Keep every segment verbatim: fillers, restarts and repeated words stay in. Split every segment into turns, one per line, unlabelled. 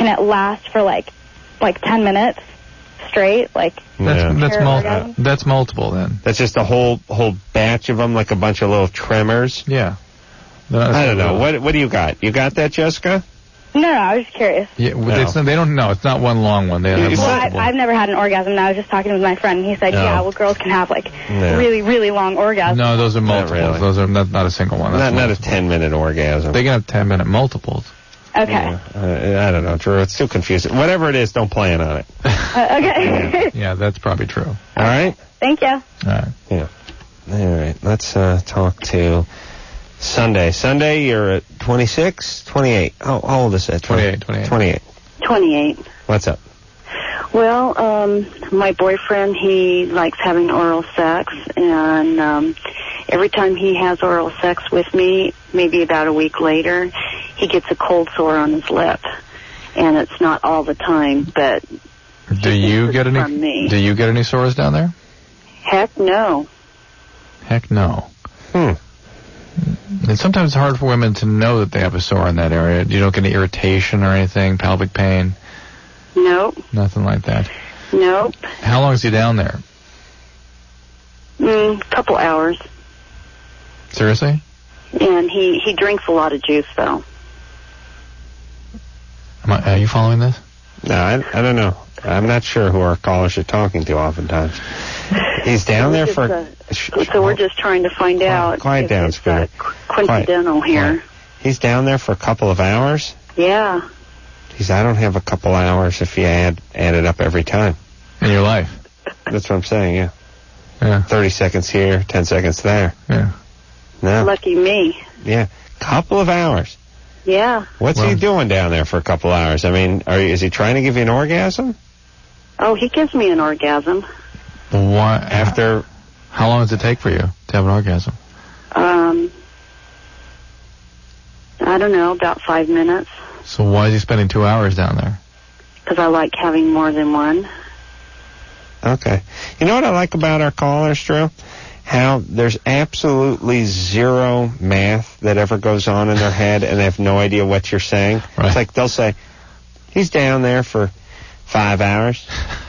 can it last for like like ten minutes straight? Like
that's
Yeah.
that's,
Pure
mul-
orgasm?
that's multiple then.
That's just a whole whole batch of them, like a bunch of little tremors.
Yeah.
I don't know. What what do you got? You got that, Jessica?
No, no, I was just curious.
Yeah, well,
No.
it's not, they don't know. It's not one long one. They have
It's
Well, I,
multiple.
I've never had an orgasm, and I was just talking with my friend, and he said,
No.
yeah, well, girls can have, like,
No.
really, really long orgasms.
No, those are multiples.
really.
Those are not, not a single one.
Not
That's
not a
multiple.
ten minute orgasm.
They can have ten minute multiples.
Okay.
Yeah. Uh, I don't know, Drew. It's too confusing. Whatever it is, don't plan on it.
Uh, okay.
Yeah, that's probably true.
All right?
Thank you.
All right.
Yeah. All right. Let's uh, talk to Sunday. Sunday, you're at twenty-six, twenty-eight. How, how old is that?
twenty-eight, twenty-eight.
twenty-eight.
twenty-eight.
What's up?
Well, um, my boyfriend, he likes having oral sex, and um, every time he has oral sex with me, maybe about a week later, he gets a cold sore on his lip. And it's not all the time, but
Do you get
from
any?
me.
Do you get any sores down there?
heck no.
Heck no.
Hmm.
And sometimes it's hard for women to know that they have a sore in that area. You don't get any irritation or anything, pelvic pain,
Nope.
nothing like that.
Nope.
How long is he down there?
Mm, couple hours.
Seriously?
And he, he drinks a lot of juice, though.
Am I, are you following this?
No, I, I don't know. I'm not sure who our callers are talking to oftentimes. He's down there
Just,
for...
uh, so we're just trying to find
Quiet-
out
quiet
if
down,
it's uh,
Spinner.
qu- coincidental
Quiet.
here.
Quiet. He's down there for a couple of hours?
Yeah.
Geez, I don't have a couple hours if you add add it up every time.
In your life?
That's what I'm saying, yeah.
Yeah.
thirty seconds here, ten seconds there.
Yeah.
No.
Lucky me.
Yeah. Couple of hours.
Yeah.
What's
Well-
he doing down there for a couple hours? I mean, are, is he trying to give you an orgasm?
Oh, he gives me an orgasm.
Why?
After...
How long does it take for you to have an orgasm?
Um, I don't know, about five minutes.
So why is he spending two hours down there?
Because I like having more than one.
Okay. You know what I like about our callers, Drew? How there's absolutely zero math that ever goes on in their head, and they have no idea what you're saying.
Right.
It's like they'll say, he's down there for five hours.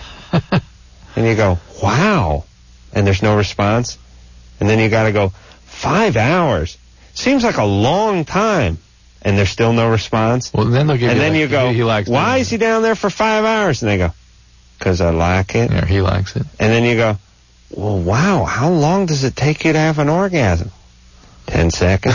And you go, wow. And there's no response. And then you got to go, five hours? Seems like a long time. And there's still no response.
Well, then they'll give
And
you
then
like,
you go,
he, he likes
why
it.
is he down there for five hours? And they go, because I like it.
Yeah, he likes it.
And then you go, well, wow, how long does it take you to have an orgasm? Ten seconds.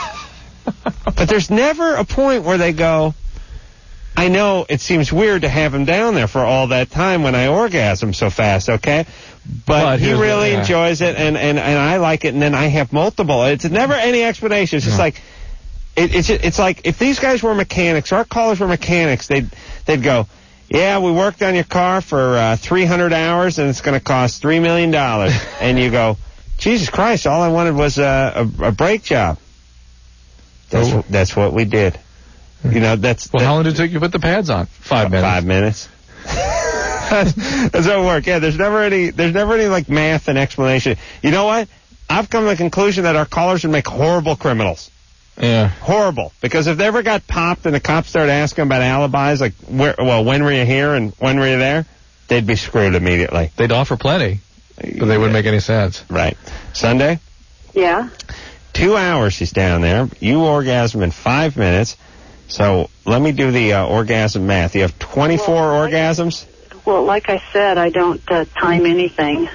But there's never a point where they go, I know it seems weird to have him down there for all that time when I orgasm so fast, okay? But,
But
he
here's
really
the- yeah.
enjoys it, and, and, and I like it, and then I have multiple. It's never any explanation. It's just
No.
like, it, it's it's like if these guys were mechanics, our callers were mechanics, they'd, they'd go, yeah, we worked on your car for uh, three hundred hours, and it's going to cost three million dollars. And you go, Jesus Christ, all I wanted was a, a, a brake job. That's,
Oh.
that's what we did. You know, that's...
Well,
that,
how long did it take you to put the pads on? Five minutes.
Five minutes. that's, that's how it works. Yeah, there's never any, there's never any, like, math and explanation. You know what? I've come to the conclusion that our callers would make horrible criminals.
Yeah.
Horrible. Because if they ever got popped and the cops started asking about alibis, like, where, well, when were you here and when were you there? They'd be screwed immediately.
They'd offer plenty, but they wouldn't make any sense.
Right. Sunday?
Yeah.
Two hours he's down there. You orgasm in five minutes. So let me do the uh, orgasm math. You have twenty-four
Well, I-
orgasms,
Well, like I said, I don't uh, time anything.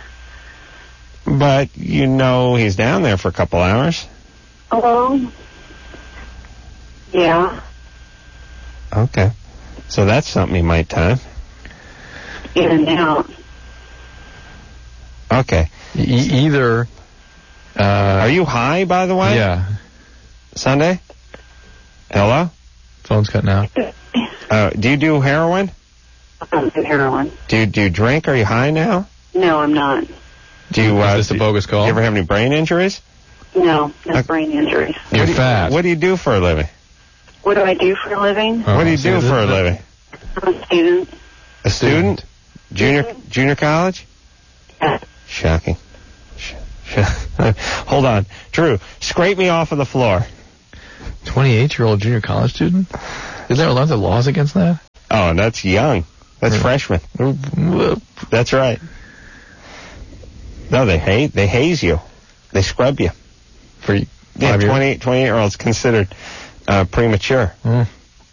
but you know he's down there for a couple hours.
Oh. Yeah.
Okay. So that's something you might time.
In and out.
Okay.
E- either. Uh,
Are you high, by the way?
Yeah.
Sunday? Hello?
Phone's cutting out.
Uh, do you do heroin?
I don't do heroin.
Do you, do you drink? Are you high now?
No, I'm not.
Do you, uh,
Is this a bogus call?
do you ever have any brain injuries?
No, no
Okay.
brain injuries.
You're
what do you,
fat.
What do you do for a living?
What do I do for a living?
Oh,
what do you
see,
do
this-
for a living?
I'm a student.
A student? Junior junior college?
Yeah.
Shocking. Sh- sh- Hold on. Drew, scrape me off of the floor.
twenty-eight-year-old junior college student? Is there a lot of laws against that?
Oh, and that's young. That's freshman. That's right. No, they hate. They haze you. They scrub you.
For
yeah, twenty, twenty-eight-year-olds considered uh, premature.
Mm.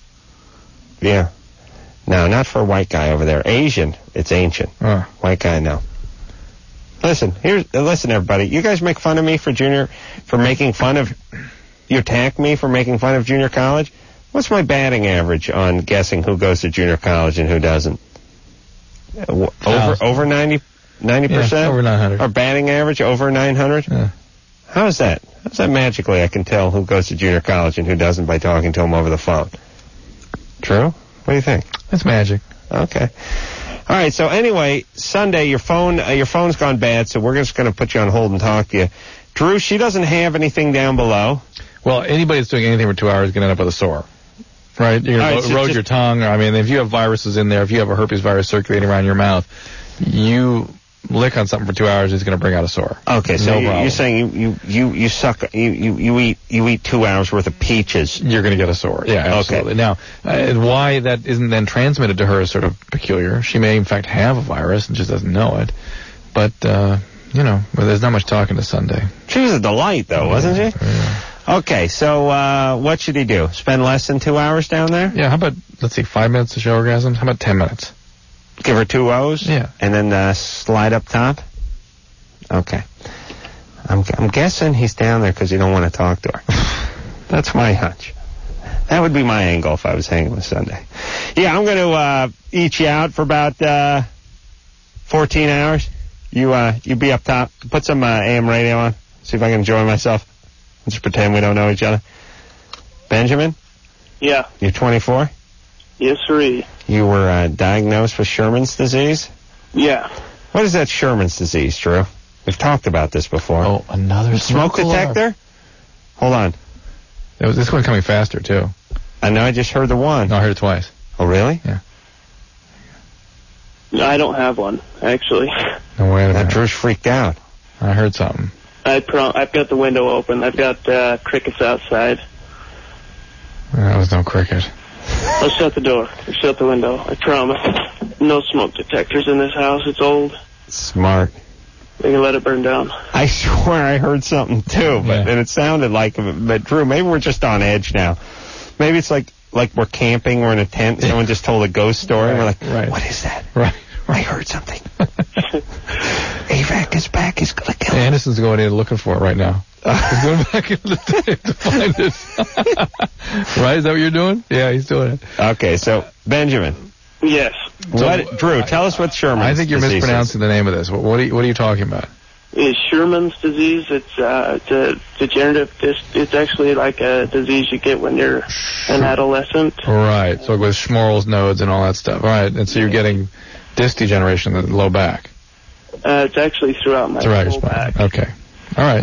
Yeah. No, not for a white guy over there. Asian, it's ancient.
Uh.
White guy, no. Listen, here's listen, everybody. You guys make fun of me for junior, for making fun of. You attack me for making fun of junior college. What's my batting average on guessing who goes to junior college and who doesn't? Uh, over over ninety ninety percent.
Yeah, over nine hundred.
Or batting average over nine hundred.
Yeah.
How is that? How's that magically? I can tell who goes to junior college and who doesn't by talking to them over the phone. True? What do you think?
That's magic.
Okay. All right. So anyway, Sunday, your phone, uh, your phone's gone bad, so we're just going to put you on hold and talk to you. Drew, she doesn't have anything down below.
Well, anybody that's doing anything for two hours is going to end up with a sore, right? You're going
right,
to
so
erode
just,
your tongue. I mean, if you have viruses in there, if you have a herpes virus circulating around your mouth, you lick on something for two hours, it's going to bring out a sore.
Okay, so
no
you, you're saying you, you, you, you suck, you, you, you eat you eat two hours worth of peaches.
You're going to get a sore. Yeah, absolutely.
Okay.
Now, uh, why that isn't then transmitted to her is sort of peculiar. She may, in fact, have a virus and just doesn't know it. But, uh, you know, well, there's not much talking to Sunday.
She was a delight, though, wasn't she?
Yeah.
Okay, so uh, what should he do? Spend less than two hours down there?
Yeah, how about, let's see, five minutes to show orgasms? How about ten minutes?
Give her two O's?
Yeah.
And then uh, slide up top? Okay. I'm I'm guessing he's down there because he don't want to talk to her. That's my hunch. That would be my angle if I was hanging with Sunday. Yeah, I'm going to uh, eat you out for about uh, fourteen hours. You uh, you be up top. Put some uh, A M radio on. See if I can enjoy myself. Just pretend we don't know each other. Benjamin?
Yeah.
You're twenty-four?
Yes, sir.
You were uh, diagnosed with Sherman's disease?
Yeah.
What is that Sherman's disease, Drew? We've talked about this before.
Oh, another
smoke detector? Alarm. Hold on.
It was, this one's coming faster, too.
I know, I just heard the one.
No, I heard it twice.
Oh, really?
Yeah.
No, I don't have one, actually.
No, wait a minute.
Drew's freaked out.
I heard something.
I pro- I've got the window open. I've got uh, crickets outside.
That was no cricket.
I'll shut the door. I'll shut the window. I promise. No smoke detectors in this house. It's old.
Smart.
We can let it burn down.
I swear I heard something, too, but
Yeah.
and it sounded like, but Drew, maybe we're just on edge now. Maybe it's like like we're camping, we're in a tent, someone just told a ghost story,
Right,
and we're like,
right.
What is that?
Right.
I heard something. A V A C is back, he's going to kill him.
Anderson's going in looking for it right now. He's going back into the tape to find it. Right? Is that what you're doing? Yeah, he's doing it.
Okay, so, Benjamin.
Yes.
What, Drew, tell us what Sherman's
I think you're
disease
mispronouncing
is.
the name of this. What, what, are you, what are you talking about?
It's Sherman's disease. It's, uh, it's a degenerative. Dis- it's actually like a disease you get when you're an adolescent.
Right. So with Schmorl's nodes and all that stuff. All right. And so you're getting disc degeneration in the low back.
Uh, it's actually throughout my
Throughout your
whole
spine.
back.
Okay. All right.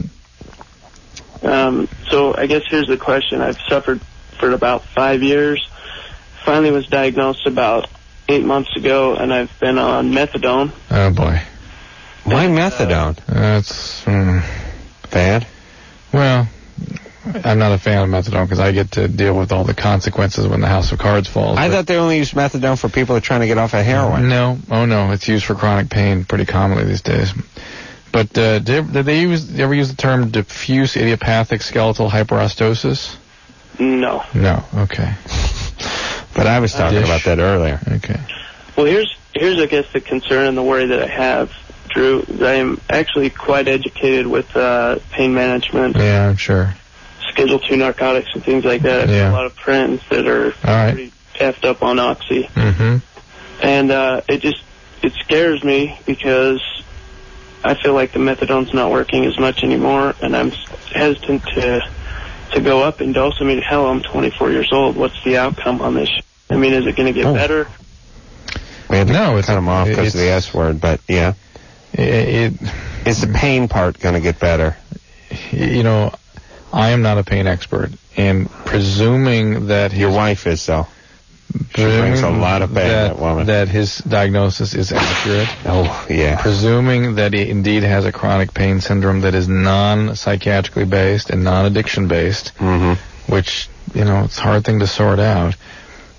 Um, so I guess here's the question. I've suffered for about five years. Finally was diagnosed about eight months ago, and I've been on methadone.
Oh, boy.
Why methadone?
That's mm,
Bad?
well, I'm not a fan of methadone because I get to deal with all the consequences when the house of cards falls.
I
but-
thought they only used methadone for people that are trying to get off of heroin.
No, oh no, it's used for chronic pain pretty commonly these days. But uh, did, did they use, did ever use the term diffuse idiopathic skeletal hyperostosis?
No.
No. Okay.
But I was talking
Dish.
about that earlier.
Okay.
Well, here's here's I guess the concern and the worry that I have, Drew. Is I am actually quite educated with uh, pain management,
Yeah, I'm sure.
Schedule two narcotics, and things like that. I've
Yeah.
got a lot of friends that are
right.
pretty effed up on oxy,
Mm-hmm.
and uh, it just it scares me because I feel like the methadone's not working as much anymore, and I'm hesitant to to go up in dose. I mean, hell, I'm twenty-four years old. What's the outcome on this? I mean, is it going to get
Oh.
better?
We had to
No,
cut
it's-
him off because of the
it's-
S word, but yeah.
It, it,
Is the pain part going to get better?
you know, I am not a pain expert, and presuming that his,
Your wife is, though. She
presuming
brings a lot of pain, that, woman.
that his diagnosis is accurate.
Oh, yeah.
Presuming that he indeed has a chronic pain syndrome that is non-psychiatrically based and non-addiction based,
Mm-hmm.
which, you know, it's a hard thing to sort out.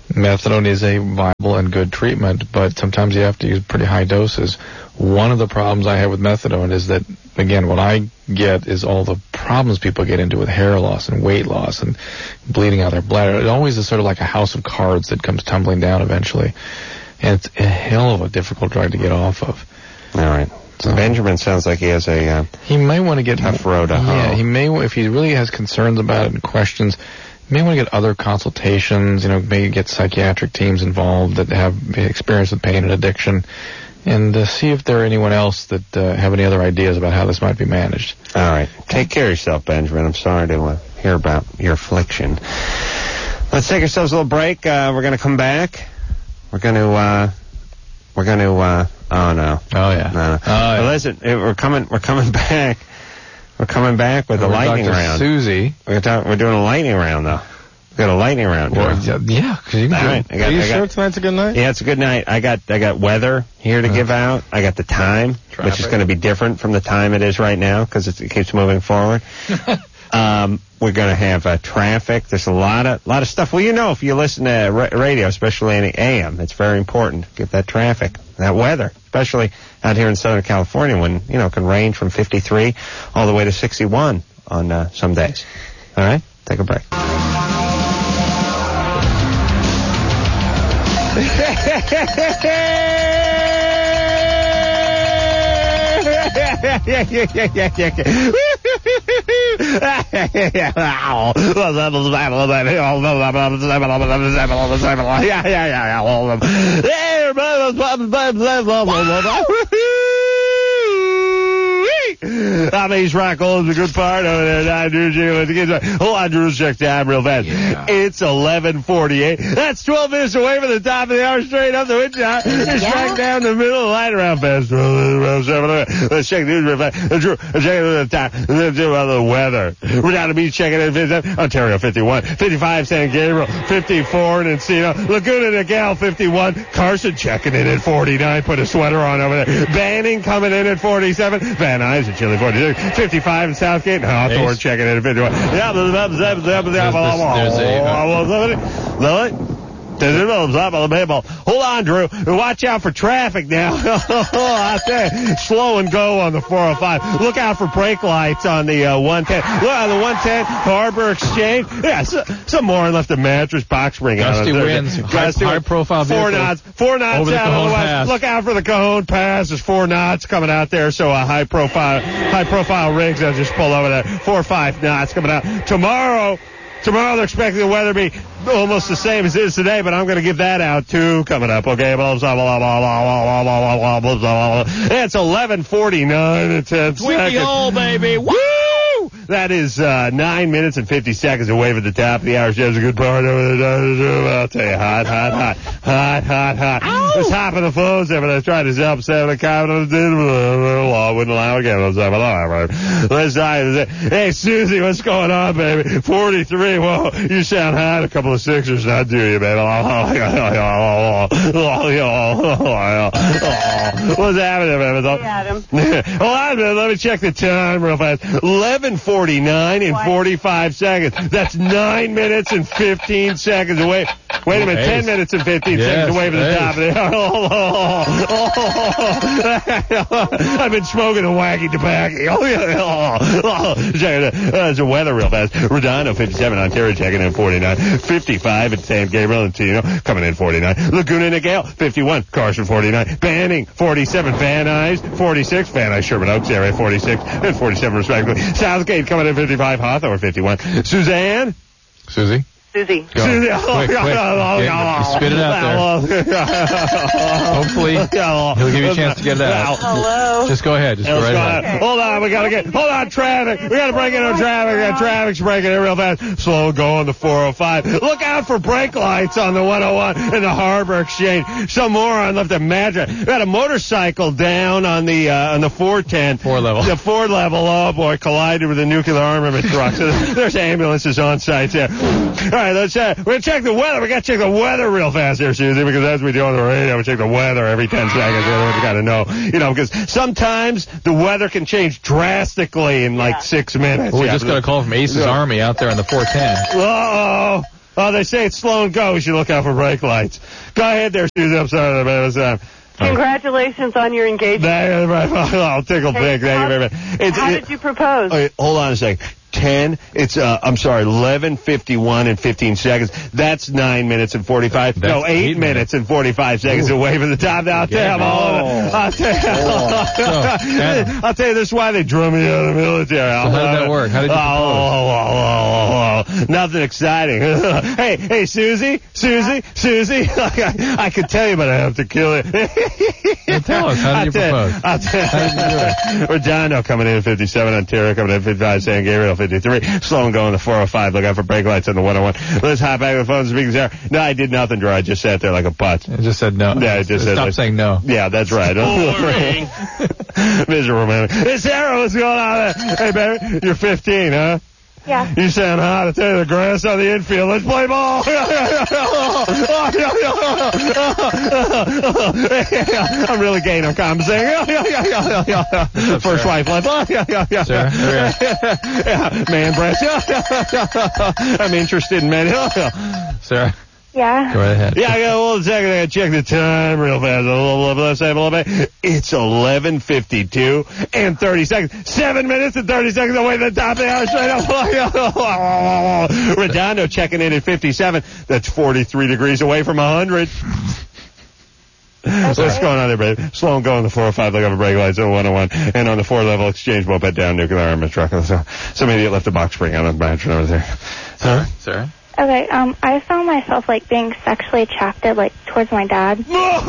Methadone is a viable and good treatment, but sometimes you have to use pretty high doses. One of the problems I have with methadone is that, again, what I get is all the problems people get into with hair loss and weight loss and bleeding out their bladder. It always is sort of like a house of cards that comes tumbling down eventually. And it's a hell of a difficult drug to get off of.
All right. So Benjamin sounds like he has a uh,
he may want to get
tough road to hoe.
Yeah, he may, if he really has concerns about it and questions, he may want to get other consultations, you know, maybe get psychiatric teams involved that have experience with pain and addiction, and uh, see if there are anyone else that uh, have any other ideas about how this might be managed.
All right. Take care of yourself, Benjamin. I'm sorry to uh, hear about your affliction. Let's take ourselves a little break. Uh, we're going to come back. We're going to, uh, we're going to, uh, oh no.
Oh yeah.
No, no.
Oh, yeah.
Well, listen, we're coming, we're coming back. We're coming back with a lightning
Doctor
round.
Susie.
We're, talk, we're doing a lightning round, though. We've got a lightning round.
Well, yeah, because you can
All
do
right.
it.
I got,
Are you
I got,
sure tonight's a good night?
Yeah, it's a good night. I got I got weather here to
Uh,
give out. I got the time,
traffic.
which is going to be different from the time it is right now because it keeps moving forward. um, we're going to have uh, traffic. There's a lot of lot of stuff. Well, you know, if you listen to ra- radio, especially in the A M, it's very important to get that traffic, that weather, especially out here in Southern California when, you know, it can range from fifty-three all the way to sixty-one on uh, some days. All right? Take a break. yeah, yeah, yeah, yeah, yeah, yeah. I mean, he's rock all is a good part over there. Nine Drew, hold on, Drew, check time real fast.
Yeah.
It's eleven forty-eight. That's twelve minutes away from the top of the hour, straight up the wind shot. It's
Yeah.
right down the middle of the line around fast. Let's check the news real fast. Drew, check the time. Let's do the weather. We're down to be checking in. Ontario fifty-one, fifty-five San Gabriel, fifty-four in Encino, Laguna Niguel fifty-one, Carson checking in at forty-nine. Put a sweater on over there. Banning coming in at forty-seven. Van Nuys at Chile forty-six, fifty-five in Southgate. Hawthorne
Ace.
checking in at fifty-one. Yeah, there's Hold on, Drew. Watch out for traffic now. Out there. Slow and go on the four oh five. Look out for brake lights on the uh, one ten. Look on the one ten Harbor Exchange. Yeah, so, some more left the mattress box spring out.
Gusty winds.
Gusty
High, high profile
Four
vehicle.
knots. Four knots
Over the
out of
Cajon
the west.
Pass.
Look out for the Cajon Pass. There's four knots coming out there. So a high profile, high profile rigs that just pulled over there. Four or five knots coming out. Tomorrow, Tomorrow they're expecting the weather to be almost the same as it is today, but I'm going to give that out too coming up. Okay, it's eleven forty-nine and ten seconds.
all, baby.
Woo! That is uh, nine minutes and fifty seconds away from the top of the hour. She has a good part over there. I'll tell you, hot, hot, hot, hot, hot, hot. Ow! It's hot for the phones there, but I was trying to help seven account. Law wouldn't allow again. Let's die. Hey, Susie, what's going on, baby? forty-three. Whoa, you sound hot. A couple of sixers, not do you, baby? What's happening, baby?
Hey, Adam.
Hold on a minute. Let me check the time real fast. eleven forty-nine and forty-five seconds. That's nine minutes and fifteen seconds away. Wait a minute. ten minutes and fifteen
Yes,
seconds away from the
hey.
top of the... I've been smoking a wacky tobacco. Check it out. There's the weather real fast. Redondo, fifty-seven. Ontario checking in forty-nine. fifty-five at San Gabriel and Tino coming in forty-nine. Laguna Niguel, fifty-one. Carson, forty-nine. Banning, forty-seven. Van Nuys, forty-six. Van Nuys, Sherman Oaks area, forty-six. And forty-seven respectively. Southgate coming in fifty-five. Hawthorne, fifty-one. Suzanne?
Susie?
Susie.
Go.
Susie.
Quick, quick. Get- spit it out there. Hopefully, he'll give you a chance to get it out.
Hello.
Just go ahead. Just go
Let's
right
go
ahead.
ahead. Hold on, we gotta get, hold on, traffic. We gotta break in on traffic. We got traffic's breaking in real fast. Slow go on the four oh five. Look out for brake lights on the one oh one and the Harbor Exchange. Some moron left a mattress. We got a motorcycle down on the, uh, on the four ten.
Four level.
The four level. Oh boy, collided with a nuclear armament truck. So there's ambulances on site there. All right, let's, uh, we're gonna check the weather. We gotta check the weather real fast here, Susie, because as we do on the radio, we check the weather every ten seconds. We gotta know, you know, because sometimes the weather can change drastically in like
Yeah.
six minutes.
We
Yeah.
just got a call from Ace's
Yeah.
Army out there on the four ten.
Uh-oh. Oh, they say it's slow and go. We should look out for brake lights. Go ahead there, Susie. I'm sorry about that.
Congratulations on your engagement.
I'll tickle pig. Thank you very much. It's,
How
it,
did you propose?
Okay, hold on a second. ten, it's, uh, I'm sorry, eleven fifty-one and fifteen seconds. That's nine minutes and forty-five.
That's
no, eight,
eight
minutes.
minutes
and forty-five seconds
Ooh.
away from the top. Now, I'll tell you,
Oh.
I'll tell you,
Oh. So,
I'll tell you, this is why they drew me out of the military.
So how did that work? How did you propose?
Oh, oh, oh, oh, oh. Nothing exciting. hey, hey, Susie, Susie, Susie. I, I could tell you, but I have to kill it.
Well, tell us, how did you
I'll tell-
propose?
I'll tell-
How did you do it?
Redondo coming in at fifty-seven, Ontario coming in at fifty-five, San Gabriel fifty-three, slow and going to four oh five, look out for brake lights on the one oh one. Let's hop back to the phone, speaking there. No, I did nothing, Drew. I just sat there like a putz.
It just said no.
Yeah, I just said
Stop
like-
saying no.
Yeah, that's right. Miserable man. Hey, Sarah, what's going on there? Hey, baby, you're fifteen, huh?
Yeah.
You sound hot. I tell you, the grass on the infield. Let's play ball. I'm really gay. I'm compensating. First wife left.
Sarah?
Yeah, man breast. I'm interested in men.
Sarah,
Yeah.
go right ahead.
Yeah, I got a little second. I gotta check the time real fast. A little, let's say a little bit. It's eleven fifty-two and thirty seconds. Seven minutes and thirty seconds away from the top of the hour straight up. Redondo checking in at fifty-seven. That's forty-three degrees away from one hundred. So what's going on there, baby? Slow and go on the four oh five, look over brake lights on one oh one, and on the four-level exchange moped down nuclear armament truck. So some idiot left a box spring on the branch over there.
Sarah? Sarah?
Okay, um, I found myself, like, being sexually attracted, like, towards my dad.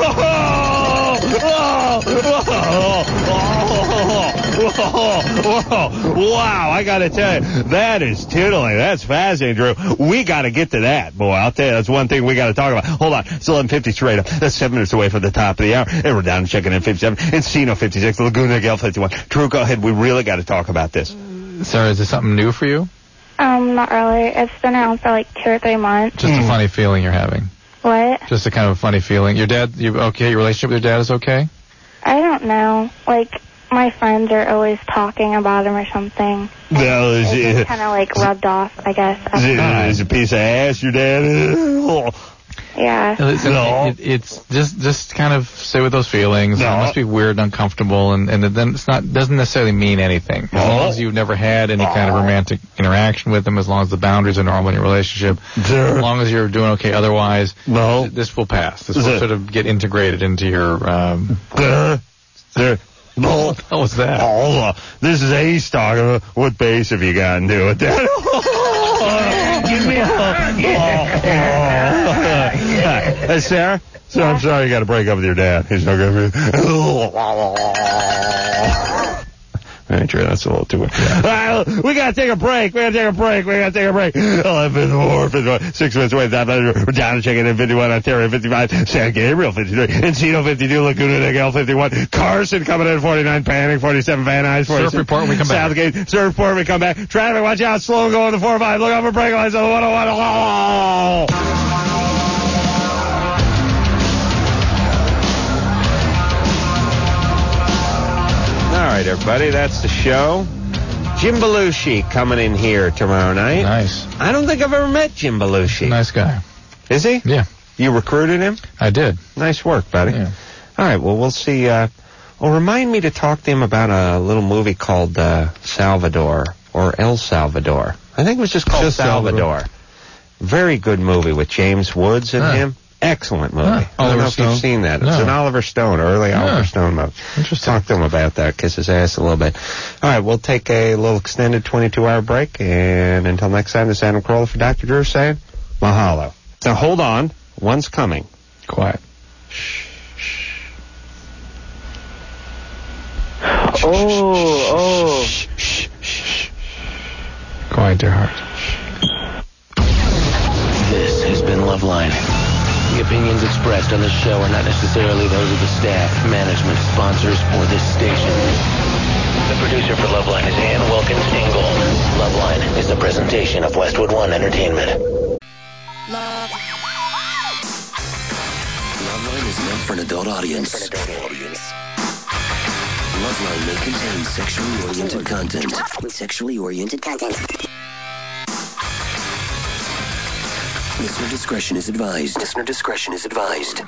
Wow, I gotta tell you, that is titillating. That's fascinating, Drew. We gotta get to that, boy. I'll tell you, that's one thing we gotta talk about. Hold on, it's eleven fifty straight up. That's seven minutes away from the top of the hour. And we're down to checking in fifty-seven. Encino fifty-six, Laguna Gale fifty-one. Drew, go ahead. We really gotta talk about this.
Sarah, is this something new for you?
Um, not really. It's been around for, like, two or three months.
Just a funny feeling you're having.
What?
Just a kind of a funny feeling. Your dad, you okay? Your relationship with your dad is okay?
I don't know. Like, my friends are always talking about him or something.
No, is
It
it,
just kind of, like, rubbed off, I guess.
is it, is it a piece of ass, your dad?
Yeah.
Listen,
No.
it, it's just just kind of sit with those feelings.
No.
It must be weird and uncomfortable, and, and then it's not doesn't necessarily mean anything. As
No.
long as you've never had any kind of romantic interaction with them, as long as the boundaries are normal in your relationship,
Sure.
as long as you're doing okay otherwise,
No.
th- this will pass. This
Is
will
it-
sort of get integrated into your... Um,
There. There. No.
what was that?
Oh, uh, this is Ace talking. What bass have you got and do with that? Give me a Hey, Sarah? So I'm sorry you got to break up with your dad. He's no good for you. Ain't true. That's a little too much. All right, we got to take a break. We got to take a break. We got to take a break. eleven fifty-four, fifty-one, six minutes away. We're down to checking in fifty-one, Ontario fifty-five, San Gabriel fifty-three, Encino fifty-two, Laguna Niguel fifty-one, Carson coming in at forty-nine, Panic forty-seven, Van Nuys forty-six.
Surf report when we come back.
Southgate, surf report when we come back. Traffic, watch out. Slow going to four oh five. Look out for brake lights on the one oh one. Oh! All right, everybody, that's the show. Jim Belushi coming in here tomorrow night.
Nice.
I don't think I've ever met Jim Belushi.
Nice guy.
Is he?
Yeah,
You recruited him?
I did.
Nice work, buddy.
Yeah.
All right, well, we'll see. Uh, well, remind me to talk to him about a little movie called uh, Salvador or El Salvador. I think it was just called
Just
Salvador.
Salvador.
Very good movie with James Woods and
Huh.
him. Excellent movie.
Huh.
I don't
Oliver
know if
Stone?
you've seen that. It's
No.
an Oliver Stone, early
Yeah.
Oliver Stone movie.
Interesting.
Talk to him about that. Kiss his ass a little bit. All right, we'll take a little extended twenty-two hour break. And until next time, this is Adam Carolla for Doctor Drew saying mahalo. Now, hold on. One's coming.
Quiet.
Oh, oh.
Quiet, dear heart.
This has been Loveline. The opinions expressed on this show are not necessarily those of the staff, management, sponsors, or this station. The producer for Loveline is Ann Wilkins Ingle. Loveline is a presentation of Westwood One Entertainment.
Love. Loveline is meant for an adult audience. For an adult audience. Loveline may contain sexually oriented content. Sexually oriented content. Listener discretion is advised. Listener discretion is advised.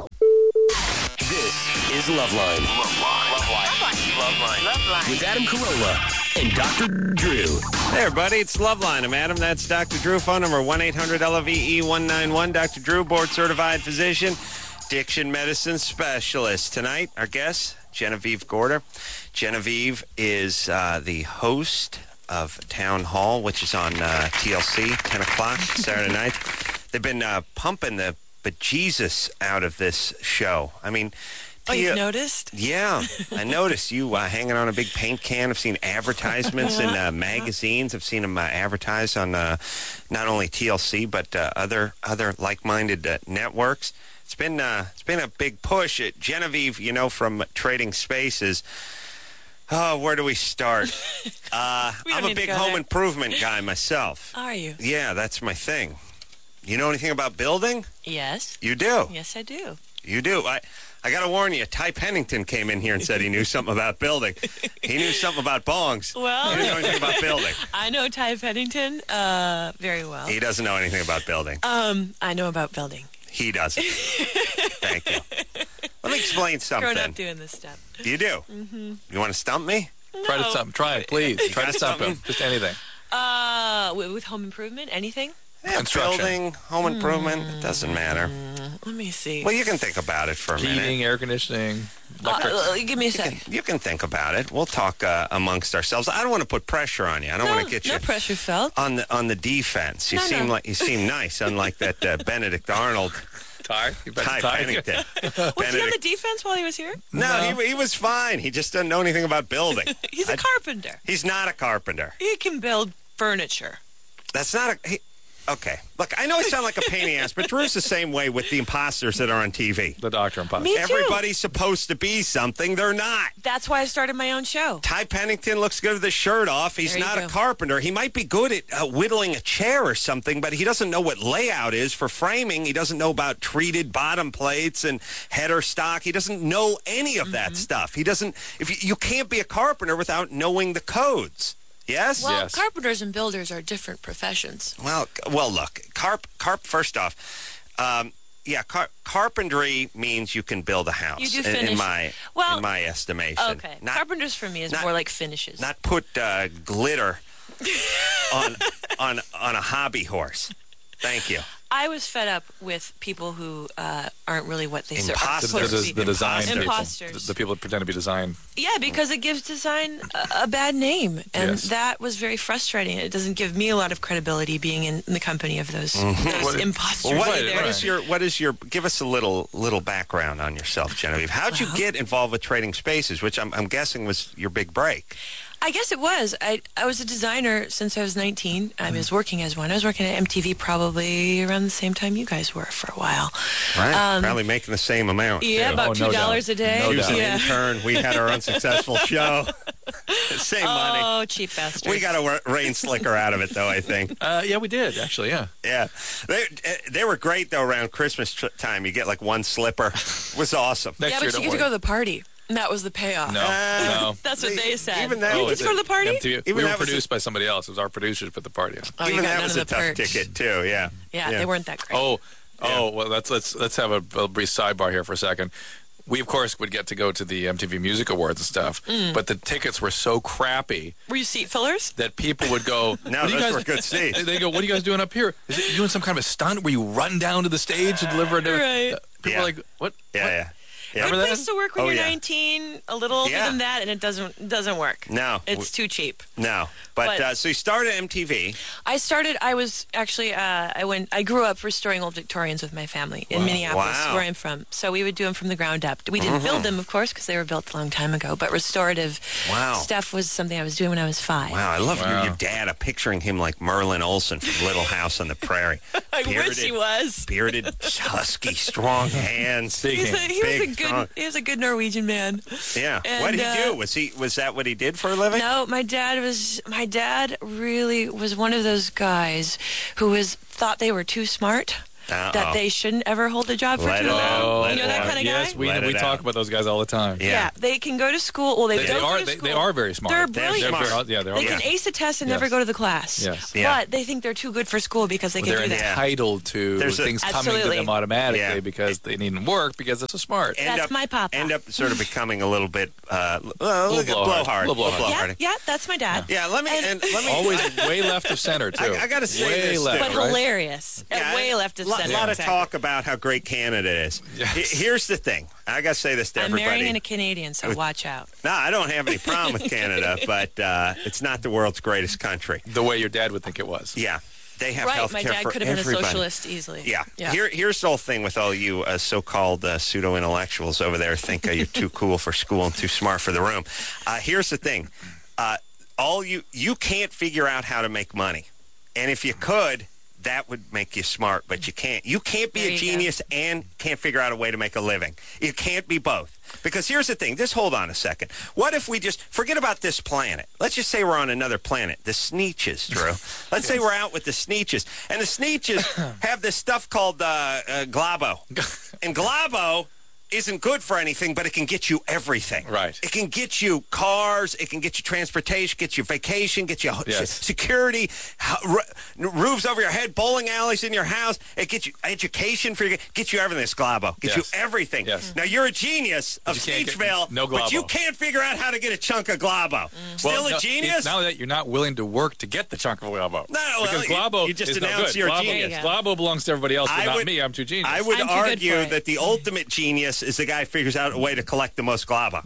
This is Loveline. Loveline. Loveline. Loveline. Loveline. With Adam Carolla and Doctor Drew.
Hey, everybody. It's Loveline. I'm Adam. That's Doctor Drew. Phone number one eight hundred L O V E one nine one. Doctor Drew, board-certified physician, addiction medicine specialist. Tonight, our guest, Genevieve Gorder. Genevieve is uh, the host of Town Hall, which is on uh, T L C, ten o'clock, Saturday night. They've been uh, pumping the bejesus out of this show. I mean...
Oh, you've noticed?
Yeah, I noticed you uh, hanging on a big paint can. I've seen advertisements in uh, magazines. I've seen them uh, advertised on uh, not only T L C, but uh, other other like-minded uh, networks. It's been uh, it's been a big push. At Genevieve, you know, from Trading Spaces. Oh, where do we start? Uh,
We don't
I'm a
need to
big
go
home
there.
improvement guy myself.
Are you?
Yeah, that's my thing. You know anything about building?
Yes.
You do?
Yes, I do.
You do. I I got to warn you, Ty Pennington came in here and said he knew something about building. He knew something about bongs.
Well,
He didn't know anything about building.
I know Ty Pennington uh, very well.
He doesn't know anything about building.
Um, I know about building.
He doesn't. Thank you. Let me explain something.
Grown up doing this stuff.
You do?
Mm-hmm.
You want to stump me?
Try to
No.
stump. Try it, please.
You
Try
got
to stump him.
something?
Just anything.
Uh, with, with home improvement, anything?
Yeah,
Construction.
building, home improvement, it doesn't matter.
Let me see.
Well, you can think about it for a
Heating,
minute.
air conditioning, electric.
Uh, give me a
You
sec.
can, you can think about it. We'll talk uh, amongst ourselves. I don't want to put pressure on you. I don't
no,
want to get
no
you
pressure felt.
on the on the defense. You
No,
seem
no.
like you seem nice, unlike that uh, Benedict Arnold.
Ty? You bet
Ty
Ty.
Pennington.
Was he on the
Benedict-
defense while he was here?
No, He, he was fine. He just doesn't know anything about building.
He's a
I-
carpenter.
He's not a carpenter.
He can build furniture.
That's not a... He, okay. Look, I know I sound like a pain in the ass, but Drew's the same way with the imposters that are on T V.
The doctor and
Me too.
Everybody's supposed to be something. They're not.
That's why I started my own show.
Ty Pennington looks good with his shirt off. He's
There you
not a
go.
carpenter. He might be good at uh, whittling a chair or something, but he doesn't know what layout is for framing. He doesn't know about treated bottom plates and header stock. He doesn't know any of that stuff. He doesn't. If you, you can't be a carpenter without knowing the codes. Yes.
Well,
Yes.
carpenters and builders are different professions.
Well, c- well, look, carp, carp. First off, um, yeah, car- carpentry means you can build a house.
You do
in, in
finish-
my
Well,
in my estimation.
Okay.
Not,
Carpenters for me is
not-
more like finishes.
not put uh, glitter on on on a hobby horse. Thank you.
I was fed up with people who uh, aren't really what they ser- are
Imposters.
The,
supposed
the,
to
the
be.
design people.
Imposters.
The, the people that pretend to be design.
Yeah, because it gives design a, a bad name, and
Yes.
that was very frustrating. It doesn't give me a lot of credibility being in, in the company of those, those
What-
imposters.
Well, what,
Right,
what
right.
is your what is your? Give us a little little background on yourself, Genevieve. How'd you
Well-
get involved with Trading Spaces, which I'm, I'm guessing was your big break?
I guess it was. I I was a designer since I was nineteen. I was working as one. I was working at M T V probably around the same time you guys were for a while.
Right,
Um,
probably making the same amount.
Yeah,
too.
about
Oh,
two
no
dollars
doubt.
a day.
No
She was
doubt.
an
Yeah.
intern. We had our unsuccessful show. Same money.
Oh, cheap bastard.
We got a rain slicker out of it, though, I think.
Uh, yeah, we did, actually, yeah.
Yeah. They, they were great, though, around Christmas tr- time. You get, like, one slipper. It was awesome.
Next
Yeah,
year,
but
don't
you get to
worry.
go to the party. And that was the payoff.
No,
Uh,
no.
That's what they said.
Even that
you
was
get to go to the party?
M T V.
Even
we were
that was
produced by somebody else. It was our producers who put the party on.
Oh, you
Even
got
that
none
was
of
a
the
tough
perks.
ticket, too, yeah.
Yeah, they weren't that great.
Oh, oh. Well, let's let's let's have a, a brief sidebar here for a second. We of course would get to go to the M T V Music Awards and stuff,
Mm.
but the tickets were so crappy
Were you seat fillers?
that people would go.
No,
"What do you
those
guys-"
were good seats.
They go, "What are you guys doing up here? Is it you doing some kind of a stunt where you run down to the stage to deliver it?" to-"
Right.
People
Yeah.
are like, "What?"
Yeah,
What?
yeah.
Good
Remember that?
place to work when
Oh,
you're
yeah.
nineteen, a little older
Yeah.
than that, and it doesn't doesn't work.
No.
It's too cheap.
No. But,
But-
uh, so you started M T V.
I started. I was actually. Uh, I went. I grew up restoring old Victorians with my family in Minneapolis,
Wow.
where I'm from. So we would do them from the ground up. We didn't build them, of course, because they were built a long time ago. But restorative
Wow.
stuff was something I was doing when I was five.
Wow, I love your,
Wow.
your dad. I'm picturing him like Merlin Olsen from Little House on the Prairie.
I wish he was.
Bearded, husky, strong hands.
Big
He's a,
hands.
he was a
Big,
good.
strong.
He was a good Norwegian man.
Yeah.
And,
what did he
uh,
do? Was he was that what he did for a living?
No, my dad was. My dad really was one of those guys who was thought they were too smart.
Uh-oh.
That they shouldn't ever hold a job for
Let
too
it
long.
out, let
You know
it
that
out.
kind of
yes,
guy?
we
Let
we
it
talk
out.
about those guys all the time.
Yeah.
Yeah, they can go to school. Well, they,
They,
don't
they
go
are
to
they,
school.
they are very smart.
They're
They're
brilliant.
smart.
They're- yeah, they're all
They
Yeah.
can ace a test and never
Yes.
go to the class.
Yes.
Yeah.
But they think they're too good for school because they can
They're
do that.
entitled to
There's a-
things coming to
Absolutely.
them automatically
Yeah.
because they needn't work because they're so smart.
End
That's
up,
my papa.
End up sort of becoming a little bit uh, uh,
Little blowhard.
blowhard.
Little blowhard.
blowhard.
Yeah, yeah, that's my dad.
Yeah, let me and, let me
Always way left of center too.
I- I gotta say
way
this,
left,
But
right?
hilarious.
Yeah,
Uh, Way left of
lo-
center.
A lot of
Exactly.
talk about how great Canada is.
Yes.
He- Here's the thing. I got to say this to
I'm
everybody.
marrying a Canadian, so watch out.
No, I don't have any problem with Canada, but uh, it's not the world's greatest country.
The way your dad would think it was.
Yeah, they have
Right,
health
my
care
dad
for
could have been
everybody.
a socialist easily.
Yeah.
yeah.
Here, here's the whole thing with all you uh, so-called uh, pseudo-intellectuals over there think uh, you're too cool for school and too smart for the room. Uh, here's the thing. Uh, all you you can't figure out how to make money. And if you could, that would make you smart, but you can't. You can't be
There
a
you
genius and can't figure out a way to make a living. You can't be both. Because here's the thing. Just hold on a second. What if we just forget about this planet? Let's just say we're on another planet, the Sneetches, Drew. Let's say we're out with the Sneetches. And the Sneetches have this stuff called uh, uh, Glabo. And Glabo isn't good for anything, but it can get you everything.
Right.
It can get you cars, it can get you transportation, get you vacation, get you
Yes.
security, h- r- roofs over your head, bowling alleys in your house. It gets you education for your, get you everything. It's Glabo. Gets
Yes.
you everything.
Yes.
Now you're a genius of
you can't get-
Sneechville,
no
but you
Glabo.
can't figure out how to get a chunk of Glabo. Still
Well,
a
no,
genius?
Now that you're not willing to work to get the chunk of Glabo.
No, well,
because
you-
Glabo
you just
is no
announced
good.
you're a
Glabo,
genius.
There you go.
Glabo belongs to everybody else, but
I
not
would-
me. I'm too genius.
I would
I'm too good
argue
for it.
that the ultimate genius is the guy who figures out a way to collect the most Glabo.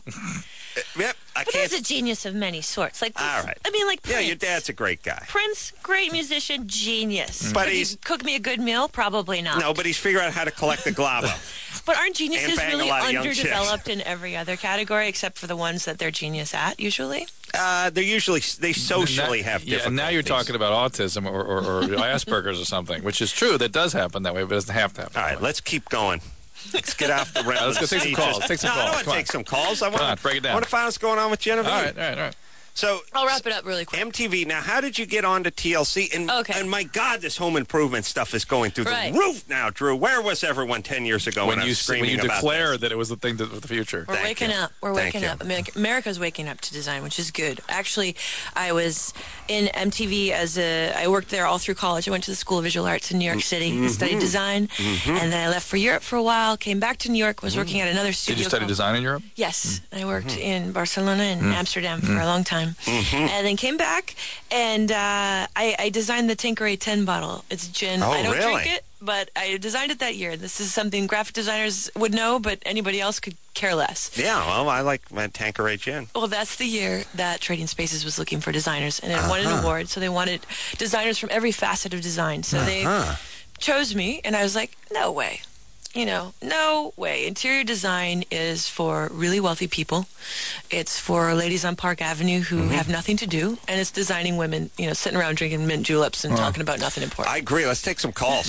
Yep, I
But
can't.
there's a genius of many sorts. Like this,
All right.
I mean, like
Yeah,
Prince.
your dad's a great guy.
Prince, great musician, genius.
But
Could he
he's-
cook me a good meal? Probably not.
No, but he's figured out how to collect the Glabo.
But aren't
And
geniuses
bang a
really
lot of young chicks.
underdeveloped in every other category except for the ones that they're genius at? Usually.
Uh, they're usually they socially
Now-
have
yeah,
difficulties.
now you're talking about autism or, or, or Asperger's or something, which is true. That does happen that way, but it doesn't have to happen.
All
that
right,
way.
let's keep going. Let's get off the realm.
Let's go
of
take some
speeches.
calls. Take some
no, I
calls.
don't want
Come
to
on.
take some calls. I want
Come on,
to
break it down.
I want to find out what's going on with Genevieve.
All right, all right, all right.
So
I'll wrap it up really quick.
M T V. Now, how did you get on to T L C? And,
Okay.
and my God, this home improvement stuff is going through
Right.
the roof now, Drew. Where was everyone ten years ago when,
When
I
you
was screaming
when you
about
declare
this?
that it was the thing to, of the future.
We're
Thank
waking
you.
up. We're
Thank
waking
you.
up. America, America's waking up to design, which is good. Actually, I was in M T V as a. I worked there all through college. I went to the School of Visual Arts in New York City and
Mm-hmm.
studied design. And then I left for Europe for a while. Came back to New York. Was working at another studio.
Did you study
called-
design in Europe?
Yes, I worked
Mm-hmm.
in Barcelona and Amsterdam for a long time, and then came back and uh, I, I designed the Tanqueray ten bottle. It's gin.
Oh,
I don't
really?
drink it, but I designed it that year. This is something graphic designers would know, but anybody else could care less.
Yeah, well, I like my Tanqueray gin.
Well, that's the year that Trading Spaces was looking for designers, and it won
Uh-huh.
an award. So they wanted designers from every facet of design. So
Uh-huh.
they chose me, and I was like, no way. You know, no way. Interior design is for really wealthy people. It's for ladies on Park Avenue who
Mm-hmm.
have nothing to do, and it's designing women, you know, sitting around drinking mint juleps and talking about nothing important.
I agree. Let's take some calls.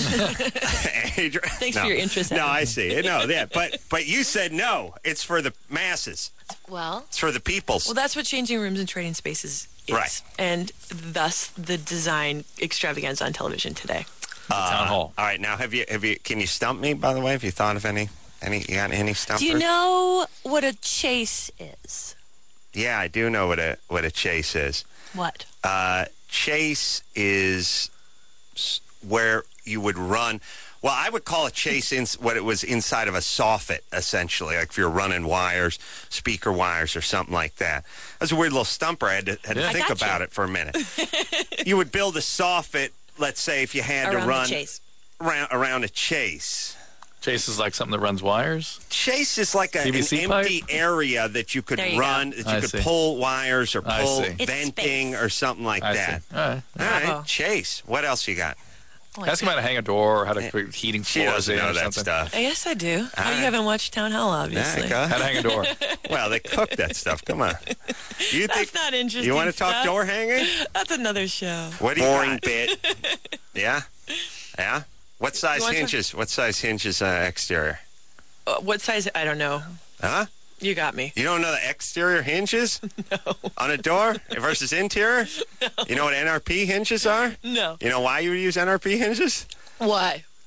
Adrian-
Thanks
no.
for your interest,
No,
Adam.
I see. No, yeah, but but you said no. It's for the masses.
well,
It's for the peoples.
well, that's what changing rooms and trading spaces is,
Right.
and thus the design extravaganza on television today.
Town hall.
All right, now have you have you? Can you stump me? By the way, have you thought of any? Any? You got any stumpers?
Do you know what a chase is?
Yeah, I do know what a what a chase is.
What?
Uh, chase is s- where you would run. Well, I would call a chase in what it was inside of a soffit, essentially, like if you're running wires, speaker wires, or something like that. That's a weird little stumper. I had to, had to
Yeah.
I
think
got
about
you.
it for a minute. You would build a soffit, let's say, if you had
Around
to
the
run
chase.
around, around a chase.
Chase is like something that runs wires.
Chase is like a,
P V C
an empty
pipe?
area that you could
There you
run,
go.
that you
I
could
see.
pull wires or
I
pull
see.
It's
venting
space.
or something like
I
that.
see. All right.
All
Bravo.
right, Chase. What else you got?
Oh,
Ask him how to hang a door or how to put heating
She
floors
doesn't
in
know
or
that
something.
stuff.
Yes, I do. Oh,
right.
you haven't watched Town Hall, obviously.
Yeah, go
How to hang a door.
Well, they cook that stuff. Come on. You
That's
think
not interesting.
you want to talk
stuff.
door hanging?
That's another show.
What do you Boring bit. Yeah, yeah. What size
You want to-
hinges? What size hinges uh, exterior?
Uh, what size? I don't know.
Huh?
You got me.
You don't know the exterior hinges? No. On a door versus interior? No. You know what N R P hinges are?
No.
You know why you would use N R P hinges?
Why?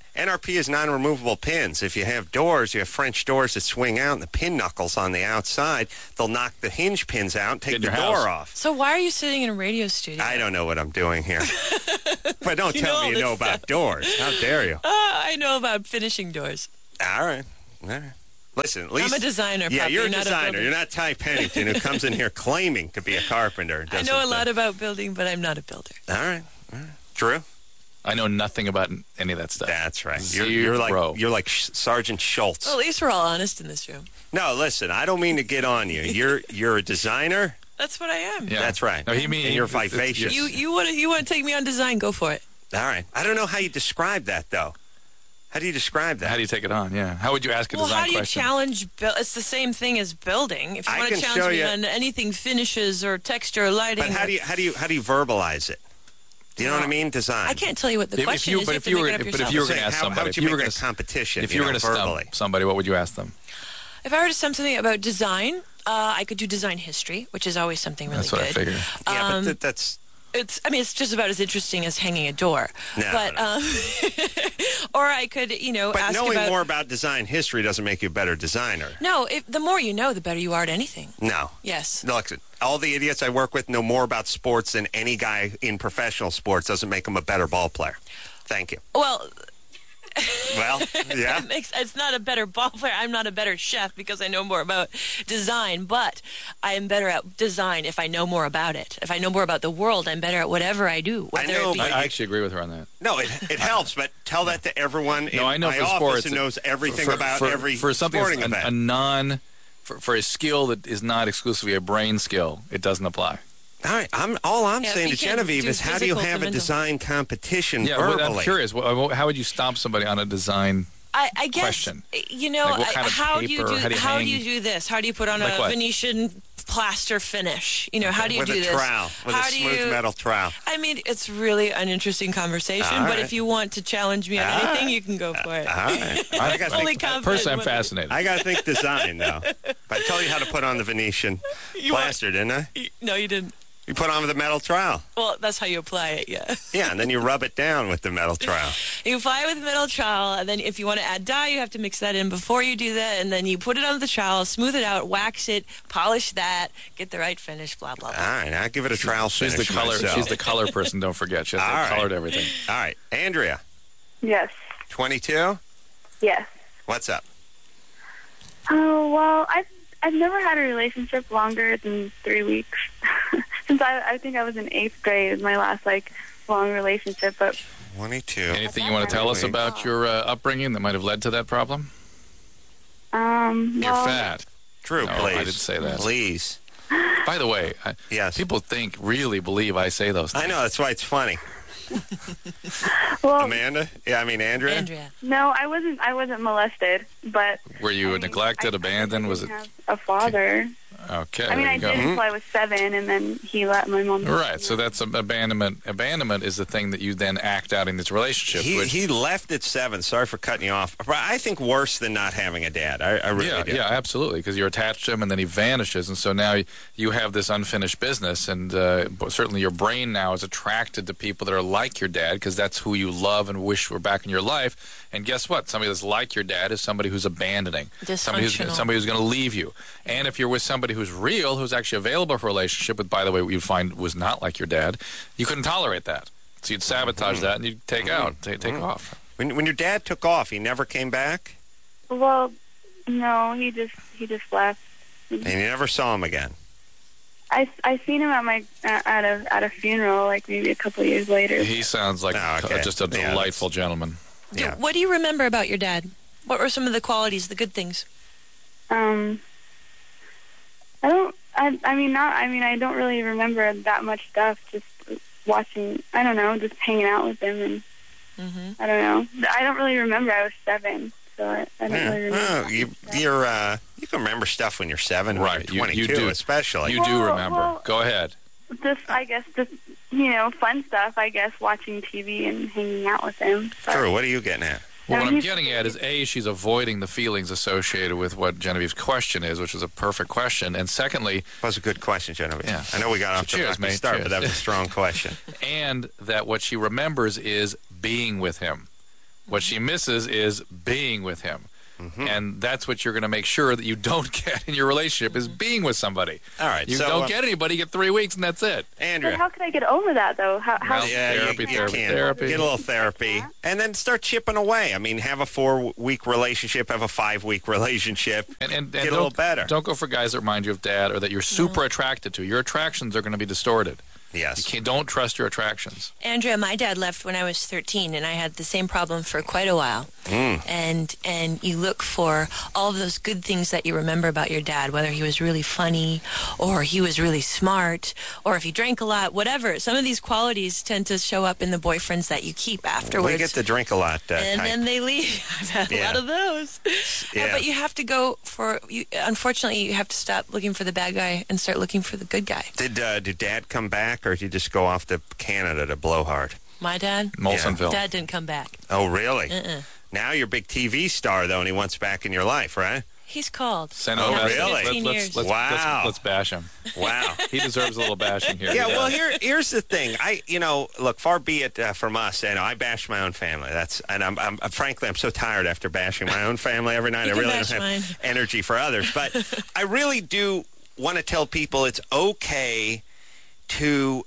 N R P is non-removable pins. If you have doors, you have French doors that swing out and the pin knuckles on the outside, they'll knock the hinge pins out and take
In
the
your
door
house.
off.
So why are you sitting in a radio studio?
I don't know what I'm doing here. But don't
You
tell
know
me
all
you
this
know about
stuff.
doors. How dare you?
Ah, I know about finishing doors.
All right. All right. Listen, at least...
I'm a designer,
Yeah,
Poppy,
you're a
not a
designer.
builder.
You're not Ty Pennington, who comes in here claiming to be a carpenter. and
I
doesn't,
know a
uh,
lot about building, but I'm not a builder.
All right. All right. Drew?
I know nothing about any of that stuff.
That's right.
Zero.
You're, you're like you're like Sh- Sergeant Schultz.
Well, at least we're all honest in this room.
No, listen, I don't mean to get on you. You're you're a designer.
That's what I am.
Yeah.
That's right.
No, he mean
and you're
it's- it's-
vivacious.
You you want to you want to take me on design? Go for it.
All right. I don't know how you describe that though. How do you describe that?
How do you take it on? Yeah. How would you ask a
Well,
design
how do you
question?
challenge? Bu- it's the same thing as building. If you
I
want to
can
challenge
show
me
you-
on anything finishes or texture or lighting,
But how
or-
do you how do you how do you verbalize it? Do you know what I mean? Design.
I can't tell you what the
If- if
question
you-
is.
but
You
if
have to
you
make
were-
it up
but if
yourself.
you were
I'm saying,
gonna ask
how,
somebody,
how would
if
you
you
make
were
that
gonna-
competition?
If you were
know,
going to stump
verbally?
somebody, what would you ask them?
If I were to something about design, uh, I could do design history, which is always something really
That's what I
good.
figured.
Yeah,
Um,
but th- that's
It's, I mean, it's just about as interesting as hanging a door.
No,
but,
no.
um, or I could, you know,
But
ask
knowing
about.
more about design history doesn't make you a better designer.
No, if, the more you know, the better you are at anything.
No.
Yes.
No, Look, all the idiots I work with know more about sports than any guy in professional sports. Doesn't make them a better ball player. Thank you.
Well,
Well, yeah.
it makes, it's not a better ball player. I'm not a better chef because I know more about design, but I am better at design if I know more about it. If I know more about the world, I'm better at whatever I do. Whether
know,
it be,
but
I actually agree with her on that.
No, it, it helps, but tell that to everyone in
No, I know
my
for
office
sports,
who knows everything
for,
about
for,
every
for something
sporting
that's a,
event.
a non for, for a skill that is not exclusively a brain skill, it doesn't apply.
All right, I'm, all I'm
Yeah,
saying
if
to
you can't
Genevieve
do
is how do you
physical to
have a
mental.
design competition
Yeah, well,
verbally?
I'm curious. Well, how would you stomp somebody on a design?
I, I guess,
Question.
you know,
Like what
I-
kind of
how do you
paper?
do
How do you
how
hang-
do you do this? How do you put on
Like
a
what?
Venetian plaster finish? You know, how do you
with
do
a
this?
trowel, with
how
a
do
smooth
you,
metal trowel.
I mean, it's really an interesting conversation,
All
but
right.
if you want to challenge me on
All
anything,
right.
you can go for it.
All right. I gotta
Fully
think,
confident.
Personally, I'm
when-
fascinated.
I got to think design, though. But I told you how to put on the Venetian
You want-
plaster, didn't I?
No, you didn't.
You put on with the metal trowel.
Well, that's how you apply it, yeah.
Yeah, and then you rub it down with the metal trowel.
You apply it with metal trowel, and then if you want to add dye, you have to mix that in before you do that, and then you put it on the trowel, smooth it out, wax it, polish that, get the right finish, blah, blah,
All
blah.
right, I'll give it a trowel
She's
finish
the color.
myself.
She's the color person. Don't forget. She has
All right.
colored everything.
All right, Andrea,
Yes.
twenty-two.
Yes.
What's up?
Oh, well, I've, I've never had a relationship longer than three weeks. Since I, I think I was in eighth grade, was my last, like, long relationship. But
twenty-two.
Anything you want to tell us about your uh, upbringing that might have led to that problem?
um,
You're
well,
fat.
Drew,
No,
please.
I didn't say that.
Please.
By the way, I,
Yes.
people think, really believe I say those things.
I know, that's why it's funny.
well,
Amanda? Yeah, I mean, Andrea?
Andrea.
no, I wasn't. I wasn't molested, but
Were you
I mean,
neglected,
I-
abandoned?
I
Was
didn't
it
have a father?
okay?
I mean,
there
I
you go.
did until I was seven, and then he let my mom.
Right, so that's ab- abandonment. Abandonment is the thing that you then act out in this relationship.
He,
which,
he left at seven. Sorry for cutting you off. But I think worse than not having a dad. I, I really
yeah,
do.
yeah, absolutely, because you're attached to him, and then he vanishes, and so now you have this unfinished business, and uh, but certainly your brain now is attracted to people that are like your dad, because that's who you love and wish were back in your life. And guess what? Somebody that's like your dad is somebody who's abandoning, somebody who's
Dysfunctional.
somebody who's going to leave you. And if you're with somebody who's real, who's actually available for a relationship, with, by the way, what you'd find was not like your dad, you couldn't tolerate that, so you'd sabotage that and you'd take out, take, take off.
When, when your dad took off, he never came back?
Well, no, he just he just left.
And you never saw him again?
I, I seen him at my at a at a funeral, like maybe a couple of years later.
He sounds like
Oh, okay.
uh, just a
Yeah,
delightful gentleman.
Do-
Yeah.
What do you remember about your dad? What were some of the qualities, the good things?
Um, I don't. I I mean not. I mean I don't really remember that much stuff. Just watching. I don't know. Just hanging out with him, and
Mm-hmm.
I don't know. I don't really remember. I was seven, so I, I don't
Yeah.
really remember.
Oh, you, you're, uh, you can remember stuff when you're seven,
Right,
when
you-
you're
you
twenty-two,
do.
especially.
You do
Well,
remember.
well-
Go ahead.
Just I guess just you know fun stuff. I guess watching T V and hanging out with him. But-
True. What are you getting at?
Well,
No,
what I'm
he's-
getting at is, A, she's avoiding the feelings associated with what Genevieve's question is, which is a perfect question. And secondly,
That was a good question, Genevieve.
Yeah.
I know we got off to a
Cheers,
rocky
mate.
start,
Cheers.
but that was a strong question.
and that what she remembers is being with him. What she misses is being with him. Mm-hmm. And that's what you're going to make sure that you don't get in your relationship is being with somebody.
All right.
You
so,
don't
uh,
get anybody, you get three weeks, and that's it.
Andrea.
But how can I get over that, though? How, how
Well,
Yeah,
therapy,
you, you
therapy,
can.
therapy.
Get a little therapy. And then start chipping away. I mean, have a four-week relationship, have a five-week relationship.
And, and, and
get a
don't-
little better.
Don't go for guys that remind you of dad or that you're super attracted to. Your attractions are going to be distorted.
Yes.
You can't, don't trust your attractions.
Andrea, my dad left when I was thirteen, and I had the same problem for quite a while.
Mm.
And and you look for all of those good things that you remember about your dad, whether he was really funny, or he was really smart, or if he drank a lot, whatever. Some of these qualities tend to show up in the boyfriends that you keep afterwards.
We get to drink a lot. Uh,
and
type.
then they leave. I've had
Yeah.
a lot of those.
Yeah.
Uh, but you have to go for, you, unfortunately, you have to stop looking for the bad guy and start looking for the good guy.
Did uh, did Dad come back, or did you just go off to Canada to blow hard?
My dad?
Molsonville.
Dad didn't come back.
Oh, really?
Uh-uh.
Now you're a big T V star, though, and he wants back in your life, right?
He's called.
Send
Oh,
him back.
really?
Let's,
fifteen
let's,
years.
let's,
Wow.
let's, let's bash him.
Wow.
He deserves a little bashing here.
Yeah,
He
well,
does.
here, here's the thing. I, you know, look, far be it uh, from us. You know, I bash my own family. That's, and I'm, I'm, frankly, I'm so tired after bashing my own family every night.
You
I
can
really
bash
don't have
mine.
energy for others. But I really do want to tell people it's okay to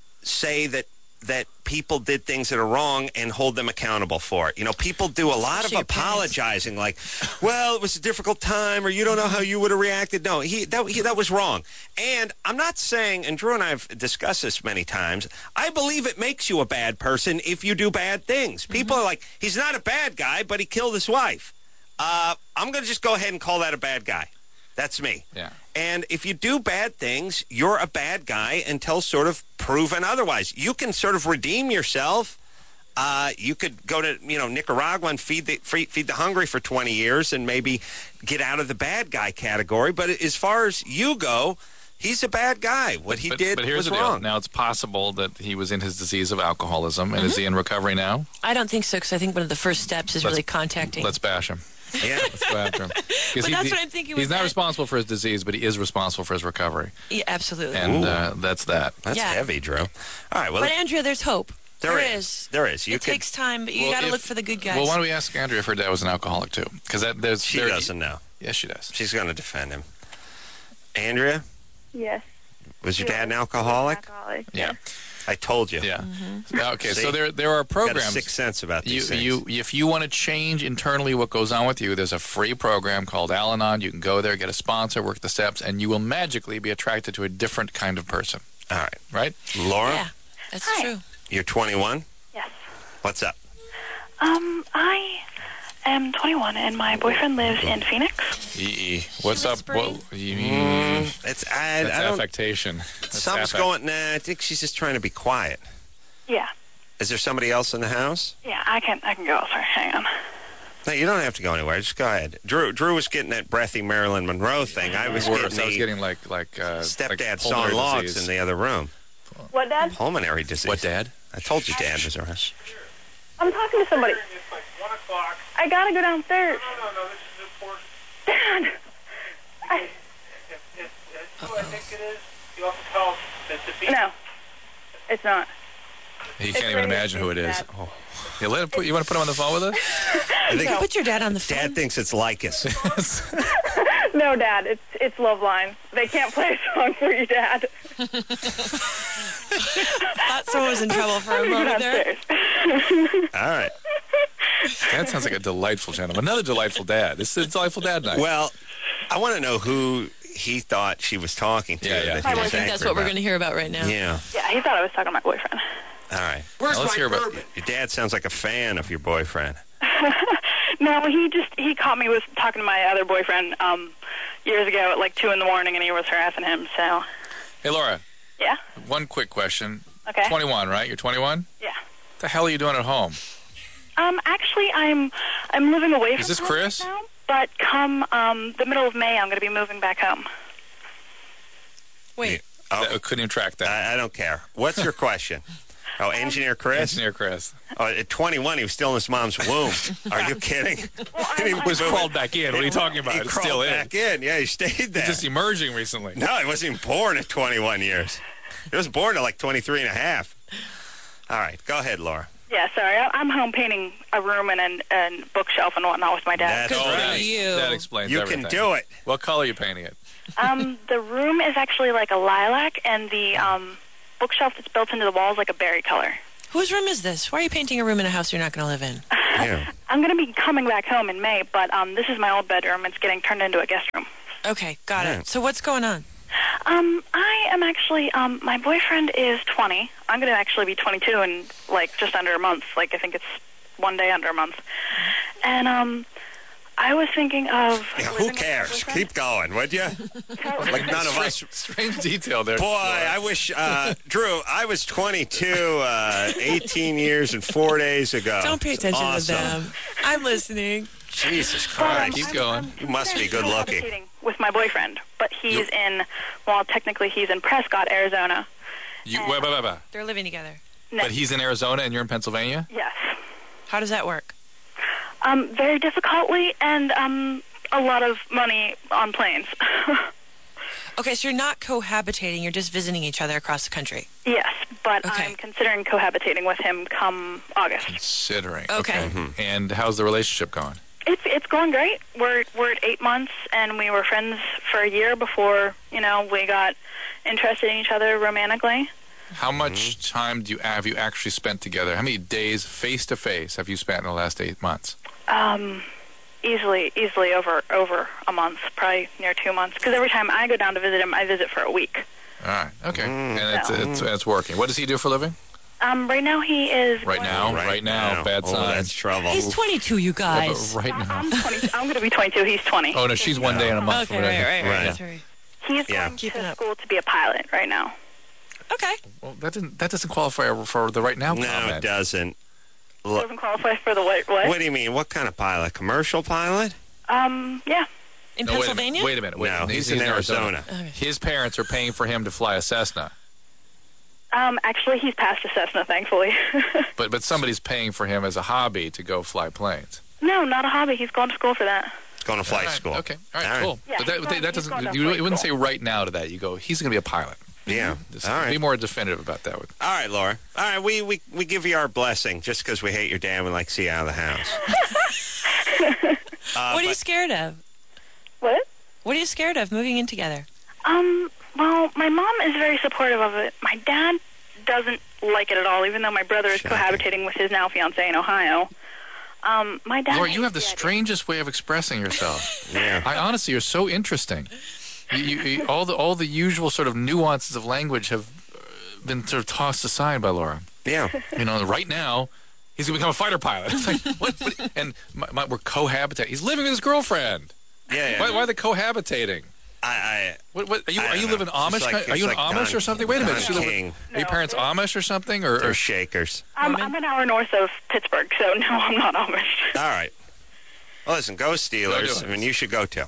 say that that people did things that are wrong and hold them accountable for it. You know, people do a lot
Especially your
of apologizing, like, well, it was a difficult time, or you don't know how you would have reacted. No, he that, he, that was wrong. And I'm not saying, and Drew and I have discussed this many times, I believe it makes you a bad person if you do bad things. People
Mm-hmm.
are like, he's not a bad guy, but he killed his wife. Uh, I'm going to just go ahead and call that a bad guy. That's me.
Yeah.
And if you do bad things, you're a bad guy until sort of proven otherwise. You can sort of redeem yourself. Uh, you could go to, you know, Nicaragua and feed the feed, feed the hungry for twenty years and maybe get out of the bad guy category. But as far as you go, he's a bad guy. What he
but,
did
but here's
was
the deal.
wrong.
Now, it's possible that he was in his disease of alcoholism, and is he in recovery now?
I don't think so, because I think one of the first steps is
Let's-
really contacting.
Let's bash him.
Yeah.
Let's go after him. 'Cause
But
he-
that's
he-
what I'm thinking
He's
with
not
that.
responsible for his disease, but he is responsible for his recovery.
Yeah, absolutely.
And
Ooh.
uh, that's that.
That's
Yeah.
heavy, Drew. All right. Well,
but Andrea, there's hope.
there
is.
is. There is. You
it
could,
takes time, but you
Well,
got to
if-
look for the good guys.
Well, why don't we ask Andrea if her dad was an alcoholic, too? Because that, there's...
she
there-
doesn't know.
Yes, she does.
She's going to defend him. Andrea,
Yes.
was your
Yes.
dad an alcoholic?
Alcoholic.
Yeah.
I told you.
Yeah.
Mm-hmm.
Okay,
See?
so there there are
Got a
programs...
sixth sense about
You,
these things.
you, if you want to change internally what goes on with you, there's a free program called Al-Anon. You can go there, get a sponsor, work the steps, and you will magically be attracted to a different kind of person.
All right.
Right?
Laura,
Yeah, that's
Hi.
true.
you're twenty-one?
Yes.
What's up?
Um, I am twenty-one, and my boyfriend lives in Phoenix.
E-E. What's up?
whispering?
What, you,
Mm, it's I,
that's
I don't.
affectation. That's
Something's
affect.
going. Nah, I think she's just trying to be quiet.
Yeah.
Is there somebody else in the house?
Yeah, I can I can go. Sorry, hang on.
No, you don't have to go anywhere. Just go ahead. Drew, Drew was getting that breathy Marilyn Monroe thing. I was
Worse.
getting
I was
the
getting like like uh,
stepdad
like
sawing
pulmonary
logs
disease.
in the other room.
What, Dad?
Pulmonary disease.
What, Dad?
I told you Dad was around.
I'm talking to somebody.
It's like one o'clock.
I gotta go downstairs.
No, no, no. This is important.
Dad. I,
If, if, if who I think it is, you also tell that the beat.
no, it's not.
He
It's
can't even
radio
imagine who it is.
station,
Oh. Yeah, let him put, you want to put him on the phone with us?
I think
Put your dad on the phone.
Dad thinks it's Lycus.
No, Dad, it's it's Love Line. They can't play a song for you, Dad.
Thought someone was in trouble for a moment there.
Downstairs.
All right.
That sounds like a delightful gentleman. Another delightful dad. This is a delightful dad night.
Well, I want to know who he thought she was talking to.
Yeah, yeah.
that
I
he
I
was
think that's
angry
what we're
about.
going to hear about right now.
Yeah.
Yeah, he thought I was talking to my boyfriend.
All right.
Now, let's hear about
Your dad sounds like a fan of your boyfriend.
No, he just he caught me with talking to my other boyfriend um years ago at like two in the morning, and he was harassing him. So
Hey, Laura,
yeah,
one quick question.
okay,
twenty-one, right? You're twenty-one?
yeah.
What the hell are you doing at home?
Um, actually, I'm I'm living away from
Is this
home
Chris?
right now, but come um the middle of May, I'm going to be moving back home.
Wait,
Oh,
I couldn't even track that.
I, I don't care. What's your question? Oh, Engineer Chris?
Engineer Chris.
Oh, at twenty-one, he was still in his mom's womb. Are you kidding?
He was crawled back in. What are you talking about?
He
It's
crawled
still in.
back in. Yeah, he stayed there.
He's just emerging recently.
No, he wasn't even born at twenty-one years. He was born at like twenty-three and a half. All right, go ahead, Laura.
Yeah, sorry. I- I'm home painting a room and a and bookshelf and whatnot with my dad.
That's
Good for
right.
you.
That explains
You
everything.
can do it.
What color are you painting it?
Um, the room is actually like a lilac, and the um, bookshelf that's built into the wall is like a berry color.
Whose room is this? Why are you painting a room in a house you're not going to live in?
Yeah.
I'm going to be coming back home in May, but um, this is my old bedroom. It's getting turned into a guest room.
Okay, got
Yeah.
it. So what's going on?
Um, I am actually, um, my boyfriend is twenty. I'm going to actually be twenty-two in, like, just under a month. Like, I think it's one day under a month. And, um, I was thinking of...
Yeah, who cares? Keep going, would you? Like none of us.
Strange detail there.
Boy, I wish, uh, Drew, I was twenty-two, uh, eighteen years and four days ago.
Don't pay attention
Awesome.
to them. I'm listening.
Jesus
But, um,
Christ.
Keep
I'm-
going.
I'm
You must be good looking.
cohabitating with my boyfriend, but he's in, well, technically he's in Prescott, Arizona.
You, wait, wait, wait, wait.
They're living together.
No,
But he's in Arizona and you're in Pennsylvania?
yes.
How does that work?
Um, very difficultly, and um, a lot of money on planes.
Okay, so you're not cohabitating, you're just visiting each other across the country.
Yes, but
Okay.
I'm considering cohabitating with him come August.
Considering.
Okay.
Mm-hmm.
And how's the relationship going?
It's it's going great. We're we're at eight months, and we were friends for a year before you know we got interested in each other romantically.
How much time do you have you actually spent together? How many days face to face have you spent in the last eight months?
Um, easily easily over over a month, probably near two months. Because every time I go down to visit him, I visit for a week.
All right. Okay.
Mm.
And it's,
So-
it's it's working. What does he do for a living?
Um, right now he is
Right now. Right, now. Bad
Oh,
sign.
that's trouble.
He's twenty-two, you
Yeah,
guys.
but right now.
I'm twenty. I'm going to be twenty-two. He's twenty.
Oh no, she's one day in a month.
Okay,
or whatever.
right, right, right.
Right.
Sorry.
He's
Yeah.
going
Keep it
to
up.
school to be a pilot right now.
Okay.
Well, that doesn't that doesn't qualify for the right now
No,
comment.
it doesn't. Look,
Doesn't qualify for the what? What?
what do you mean? What kind of pilot? Commercial pilot?
Um, yeah.
In
No, wait a minute,
Pennsylvania?
Wait a minute. Wait a
No,
minute.
he's in Arizona.
Okay.
His parents are paying for him to fly a Cessna,
Um, actually, he's passed a Cessna, thankfully.
but but somebody's paying for him as a hobby to go fly planes.
No, not a hobby. He's going to school for that.
Going to flight
All right,
school.
Okay. All right.
All right.
Cool.
Yeah,
but that,
he's going-
that
he's going
doesn't.
to
You,
flight
you wouldn't say
school.
right now to that. You go. He's going to be a pilot.
Yeah.
Just
All right.
Be more definitive about that. With
All right, Laura. All right, we, we, we give you our blessing just because we hate your dad and we like to see you out of the house. uh,
What are you
but-
scared of?
What?
What are you scared of moving in together?
Um, well, my mom is very supportive of it. My dad doesn't like it at all, even though my brother is
Shocking.
cohabitating with his now fiancée in Ohio. Um, my dad...
Laura, you
hates
have the
the idea.
strangest way of expressing yourself.
Yeah.
I honestly, you're so interesting. You, you, you, all the all the usual sort of nuances of language have uh, been sort of tossed aside by Laura.
Yeah.
You know, right now he's going to become a fighter pilot. It's like, what, what? And my, my, we're cohabitating. He's living with his girlfriend.
Yeah, yeah.
Why, why are they cohabitating?
I,
What, what, are you,
I
are
don't
you
know.
living Amish?
It's like-
are you an
it's like
Amish
Don-
or something? Wait a minute.
Don
You live-
King.
Are your
No,
parents
they're-
Amish or something? Or,
I, they're
or
shakers.
Um, I'm an hour north of Pittsburgh, so no, I'm not Amish.
All right. Well, listen, go Steelers.
Go
I mean, you should go too.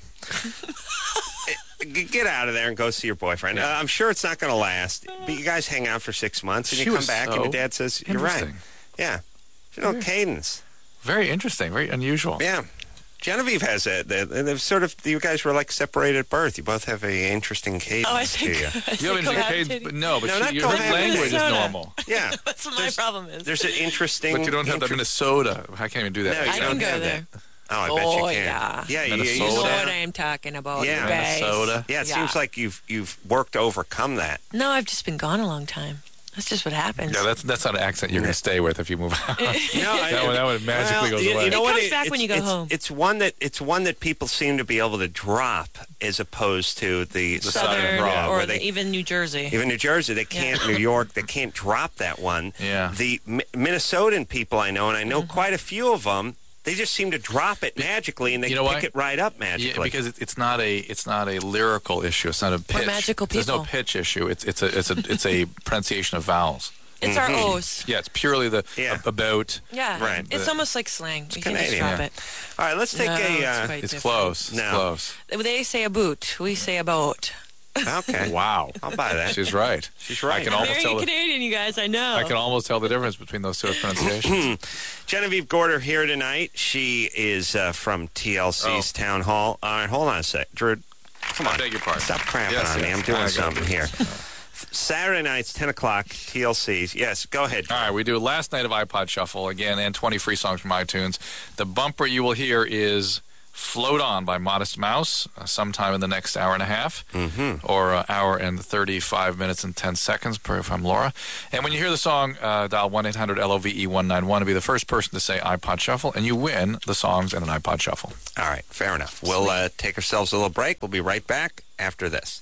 G- Get out of there and go see your boyfriend. Uh, I'm sure it's not going to last, but you guys hang out for six months and
She
you come
was
back and
so
your dad says, you're right.
interesting.
Yeah. You know, cadence.
Very interesting. Very unusual.
Yeah. Genevieve has a, they- they've sort of, you guys were like separated at birth. You both have a interesting cadence
Oh, I
to
think...
you.
I
You
think
have interesting cadence,
cohabitating.
but no, but
No,
she,
not
your her
cohabitating.
language is
Minnesota.
normal.
Yeah.
That's what my
There's-
problem is.
There's an interesting...
But you don't have that
inter-
Minnesota. I can't even do that.
No, you
I
don't
can go
have
there.
that. Oh, I bet
Oh,
you can.
yeah.
Yeah, you, you,
Minnesota.
You know
used
what
to-
I'm talking about,
Yeah.
you guys.
Minnesota.
Yeah, it seems like you've you've worked to overcome that.
No, I've just been gone a long time. That's just what happens.
Yeah, that's that's not an accent you're going to stay with if you move out.
No,
that, one, that one magically
well,
goes
you,
away.
You know
It
what?
comes back when you go
it's,
home.
It's one that it's one that people seem to be able to drop, as opposed to the,
The
southern
Southern,
drawl,
yeah.
or
where
the,
they
even New Jersey.
even New Jersey they can't. New York they can't drop that one.
Yeah.
The Mi- Minnesotan people I know, and I know
Mm-hmm.
quite a few of them. They just seem to drop it magically, and they
You know
pick
why?
it right up
Yeah,
magically.
because it, it's not a it's not a lyrical issue. It's not a pitch.
magical
There's no
people.
pitch issue. It's it's a it's a it's a pronunciation of vowels.
It's our O's.
Yeah, it's purely the
Yeah.
a- about.
Yeah.
Right.
It's
The-
almost like slang. You can just
Canadian.
drop
Yeah.
it.
All right, let's take
No,
a.
it's
Uh,
quite
It's
different.
close. It's
No.
close.
They say a boot. We say a boat.
okay,
Wow.
I'll buy that.
She's right.
She's right.
I can
I'm
almost
very
tell. The,
Canadian, you guys. I know.
I can almost tell the difference between those two pronunciations.
Genevieve Gorder here tonight. She is uh, from T L C's
Oh.
Town Hall. All right, hold on a sec. Drew, come on.
I beg your pardon.
Stop crapping
Yes,
on me.
yes.
I'm doing
I got
something
it.
here. Saturday nights, ten o'clock, T L Cs. Yes, go ahead.
All right, we do last night of iPod Shuffle again, and twenty free songs from iTunes. The bumper you will hear is Float On by Modest Mouse, uh, sometime in the next hour and a half,
mm-hmm.
or uh, hour and thirty-five minutes and ten seconds, per if I'm Laura. And when you hear the song, uh, dial one eight hundred L O V E one nine one to be the first person to say iPod Shuffle, and you win the songs and an iPod Shuffle.
All right, fair enough. We'll uh, take ourselves a little break. We'll be right back after this.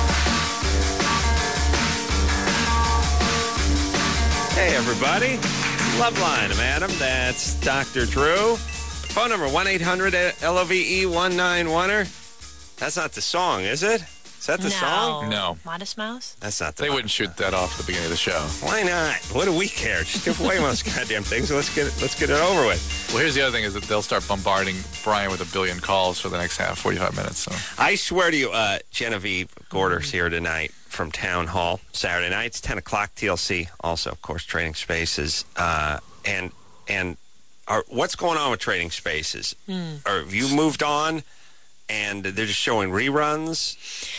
Hey, everybody. Loveline, I'm Adam. That's Doctor Drew. Phone number one eight hundred L O V E one nine one. That's not the song, is it? Is that the
no.
song?
No.
Modest Mouse?
That's not the
They wouldn't shoot that off at the beginning of the show.
Why not? What do we care? Just give away most goddamn things. So let's get it, let's get it over with.
Well, here's the other thing is that they'll start bombarding Brian with a billion calls for the next half, forty-five minutes. So
I swear to you, uh, Genevieve Gorder's here tonight from Town Hall. Saturday nights, ten o'clock, T L C. Also, of course, Trading Spaces. Uh, and and are, what's going on with Trading Spaces?
Hmm.
Or have you moved on and they're just showing reruns?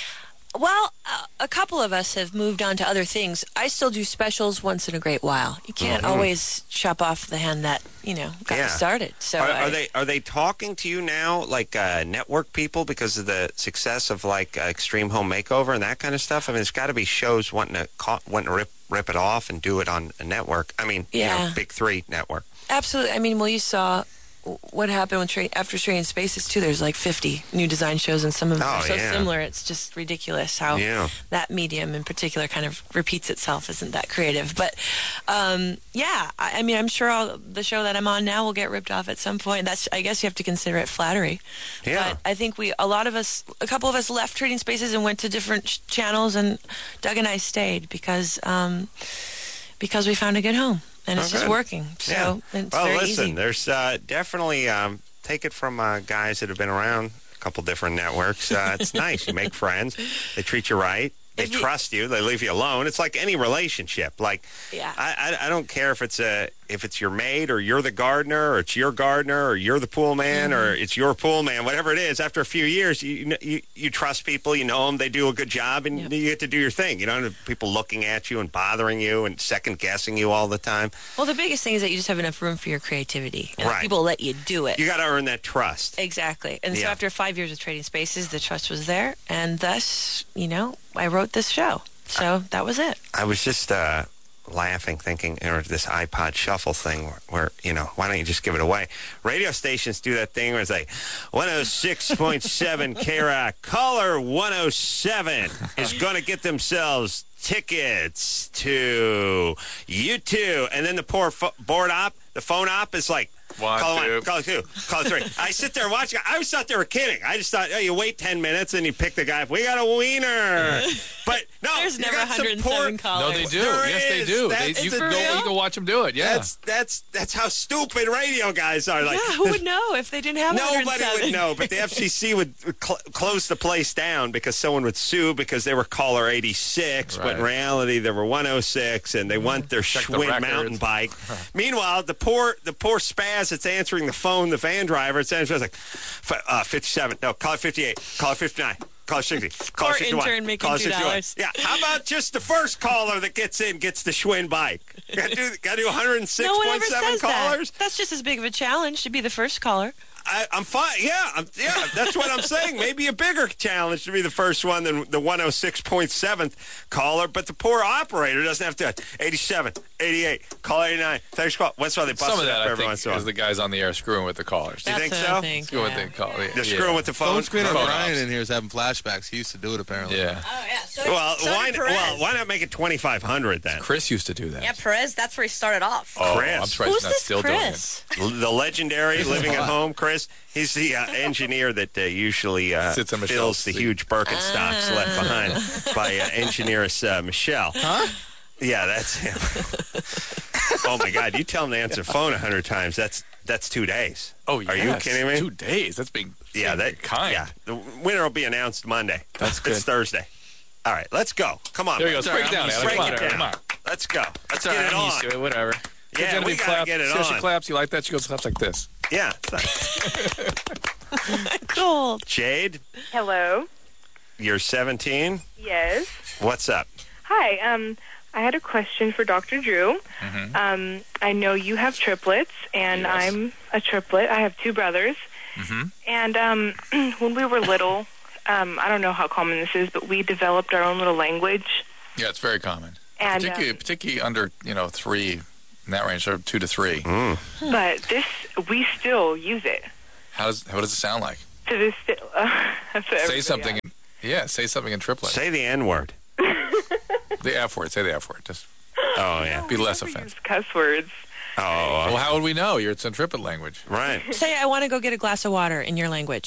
Well, uh, a couple of us have moved on to other things. I still do specials once in a great while. You can't
Mhm.
always chop off the hand that, you know, got
Yeah.
you started. So
are,
I,
are they are they talking to you now, like uh, network people, because of the success of like uh, Extreme Home Makeover and that kind of stuff? I mean, there's got to be shows wanting to ca- wanting to rip rip it off and do it on a network. I mean,
Yeah.
you know, Big Three network.
Absolutely. I mean, well, you saw what happened when tra- after Trading Spaces, too. There's like fifty new design shows, and some of them
Oh,
are so
yeah.
similar. It's just ridiculous how
Yeah.
that medium in particular kind of repeats itself. Isn't that creative? But, um, yeah, I, I mean, I'm sure I'll, the show that I'm on now will get ripped off at some point. That's, I guess you have to consider it flattery.
Yeah.
But I think we, a lot of us, a couple of us left Trading Spaces and went to different ch- channels, and Doug and I stayed because, um, because we found a good home. And it's
Oh,
just
good.
working. So
Yeah.
it's
well,
very
listen,
easy.
there's uh, definitely um, take it from uh, guys that have been around a couple different networks. Uh, it's nice. You make friends. They treat you right. They
If you-
trust you. They leave you alone. It's like any relationship. Like,
Yeah.
I, I I don't care if it's a if it's your maid or you're the gardener or it's your gardener or you're the pool man
Mm-hmm.
or it's your pool man. Whatever it is, after a few years, you you you trust people. You know them. They do a good job, and
Yep.
you get to do your thing. You don't have people looking at you and bothering you and second guessing you all the time.
Well, the biggest thing is that you just have enough room for your creativity. And
Right.
people let you do it.
You got to earn that trust.
Exactly. And so
Yeah.
after five years of Trading Spaces, the trust was there. And thus, you know, I wrote this show. So that was it.
I was just uh, laughing, thinking, you know, this iPod Shuffle thing where, where, you know, why don't you just give it away? Radio stations do that thing where it's like, one oh six point seven K-Rock, caller one oh seven is going to get themselves tickets to U two. And then the poor fo- board op, the phone op is like,
One,
call
two.
one, call two, call three. I sit there watching. I always thought they were kidding. I just thought, oh, you wait ten minutes and you pick the guy. We got a wiener. But no,
There's
you
never
got
one hundred
support.
seven
No,
callers.
they do.
There
yes, they
is.
do. They,
That's-
you
Is it
could
for
go.
real?
You can watch them do it. Yeah.
That's that's that's how stupid radio guys are. Like,
Yeah, who would know if they didn't have
nobody
one hundred seven?
would know. But the F C C would cl- close the place down because someone would sue because they were caller eighty-six, but in
Right.
reality they were one oh six, and they want their
Check the
Schwinn
records.
mountain bike. Meanwhile, the poor the poor spaz that's answering the phone, the van driver, it's answering like f- uh, fifty-seven. No, call it fifty-eight. Call it fifty-nine. Call it sixty. Call it
Poor
sixty-one.
intern making
Call it
two
sixty-one.
dollars.
Yeah. How about just the first caller that gets in gets the Schwinn bike? Got to do got to do one hundred six
No one
point
ever
seven
says
callers.
that. That's just as big of a challenge to be the first caller.
I, I'm fine. Yeah, I'm, yeah, that's what I'm saying. Maybe a bigger challenge to be the first one than the one oh six point seven caller. But the poor operator doesn't have to. eighty-seven, eighty-eight, call eighty-nine. Thanks for call. Once in a while they bust
Some of
it
that,
up
I
every
think,
once in a while.
is the guys on the air screwing with the callers.
Do you
That's
think
what
so?
I think,
Screwing
yeah.
with the call. Yeah.
They're screwing with the phone.
Phone screener
Phone
Brian
ops.
in here is having flashbacks. He used to do it apparently.
Yeah.
Oh, yeah. So,
Well,
so
why,
did Perez.
well, why not make it twenty-five hundred then?
Chris used to do that.
Yeah, Perez, that's where he started off.
Oh,
Chris.
I'm surprised
Who's
he's not
this
still
Chris?
The legendary living at home, Chris. He's the uh, engineer that uh, usually uh,
Sits in Michelle's
fills the
seat.
huge Birkenstocks
Ah.
left behind by uh, engineeress uh, Michelle.
Huh?
Yeah, that's him. Oh my God! You tell him to answer the phone a hundred times. That's that's two days.
Oh, yes.
Are you kidding me?
Two days. That's being
Yeah,
being
that
kind.
Yeah, the winner will be announced Monday.
That's good.
It's Thursday. All right, let's go. Come on.
There you go.
man.
Let's break it down,
Let's
Alex.
break
Come
it
on,
down.
come on.
Let's go. Let's
It's all
get
right.
it
I'm
on.
used to it. Whatever.
Yeah,
Genevieve
we gotta
claps.
get it
See how she
on.
claps. You like that? She goes claps like this.
Yeah.
Cool.
Jade,
Hello.
you're seventeen.
Yes.
What's up?
Hi. Um, I had a question for Doctor Drew.
Mm-hmm.
Um, I know you have triplets, and
Yes.
I'm a triplet. I have two brothers.
Mm-hmm.
And um, when we were little, um, I don't know how common this is, but we developed our own little language.
Yeah, it's very common.
And,
particularly,
um,
particularly under, you know, three, in that range, or two to three.
But this, we still use it.
How does what does it sound like?
To this, uh, that's what
Say
everybody
something.
asks.
In, yeah, say something in triplet.
Say the N word.
The F word. Say the F word. Just
Oh, yeah.
be less offensive.
Cuss words.
Oh,
well, how would we know? You're it's in triplet language.
Right.
Say, I want to go get a glass of water in your language.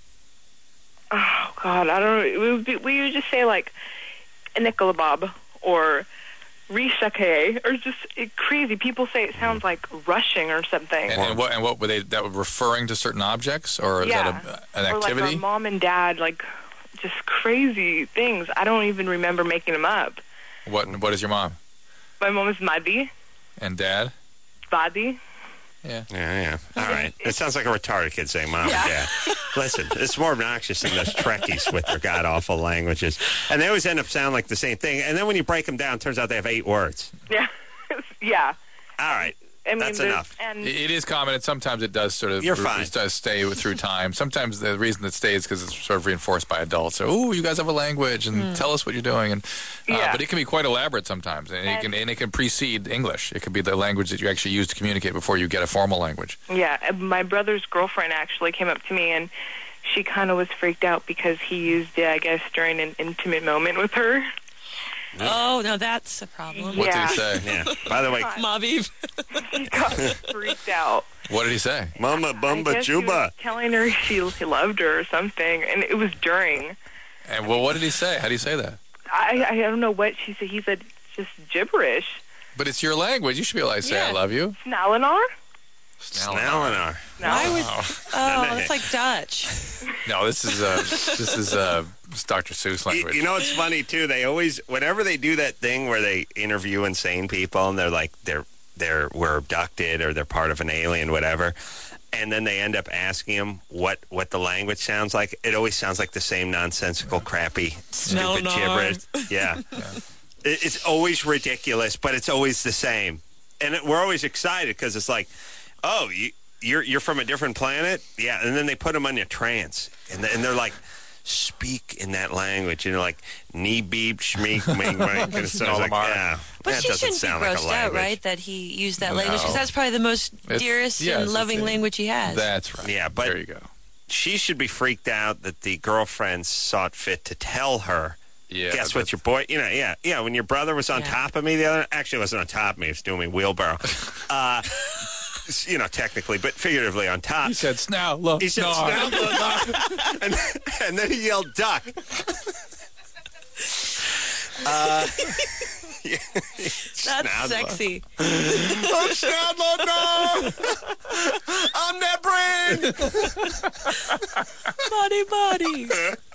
Oh, God, I don't know. We would, be, we would just say, like, Nicolabob or Rishake, or just it, crazy. People say it sounds like rushing or something.
And, and what and what were they? That were referring to certain objects, or is
Yeah.
that a, an
Or, like,
activity?
our mom and dad, like, just crazy things. I don't even remember making them up.
What What is your mom
My mom is Madi,
and dad?
Badi.
Yeah.
Yeah, yeah. All right. It sounds like a retarded kid saying mom
Yeah.
and dad. Listen, it's more obnoxious than those Trekkies with their god-awful languages. And they always end up sounding like the same thing. And then when you break them down, it turns out they have eight words.
Yeah. yeah.
All right.
I mean,
That's
there's-
enough.
And
It it is common, and sometimes it does sort of.
You're fine.
It does stay through time. Sometimes the reason it stays because it's sort of reinforced by adults. So, oh, you guys have a language, and
Hmm.
tell us what you're doing. And uh,
Yeah.
but it can be quite elaborate sometimes, and, it can and it can precede English. It could be the language that you actually use to communicate before you get a formal language.
Yeah, uh, my brother's girlfriend actually came up to me, and she kind of was freaked out because he used it, I guess, during an intimate moment with her.
Oh, no, that's a problem.
What
Yeah.
did he say?
Yeah. By the way,
Maviv.
He got freaked out.
What did he say?
Mama
I
Bumba
guess he was
Juba.
telling her she, he loved her or something, and it was during.
And well, what did he say? How do you say that?
I I don't know what she said. He said just gibberish.
But it's your language. You should be able to say
Yeah.
"I love you."
Snallinar?
Snallinar.
Why would?
Wow.
Oh, it's like Dutch.
No, this is uh, this is uh, Doctor Seuss
You,
language.
you know what's funny too? They always, whenever they do that thing where they interview insane people and they're like they're they're were abducted or they're part of an alien, whatever, and then they end up asking them what what the language sounds like. It always sounds like the same nonsensical, crappy, stupid
Snallinar.
gibberish. Yeah, It, it's always ridiculous, but it's always the same, and it, we're always excited because it's like, oh, you. You're you're from a different planet, yeah, and then they put them on your trance, and and they're like, speak in that language, and they're like, knee beep, schmeek, ming, ming, and so it's like,
Snallinar.
yeah,
But
that
she
doesn't
shouldn't be
sound like a
grossed out,
language.
right? That he used that
No.
language because that's probably the most
It's-
dearest
yes,
and
it's
loving
a-
language he has.
That's right.
Yeah, but
there you go.
she should be freaked out that the girlfriend sought fit to tell her.
Yeah.
Guess what, your boy? You know, yeah, yeah. When your brother was on
Yeah.
top of me the other, actually, it wasn't on top of me. He was doing me wheelbarrow. uh, you know, technically, but figuratively on top.
He said "Snallinar."
He said "Snallinar," and, and then he yelled "duck." uh,
That's
Snallinar.
sexy.
I'm Snallinar. I'm that brand.
Body, body.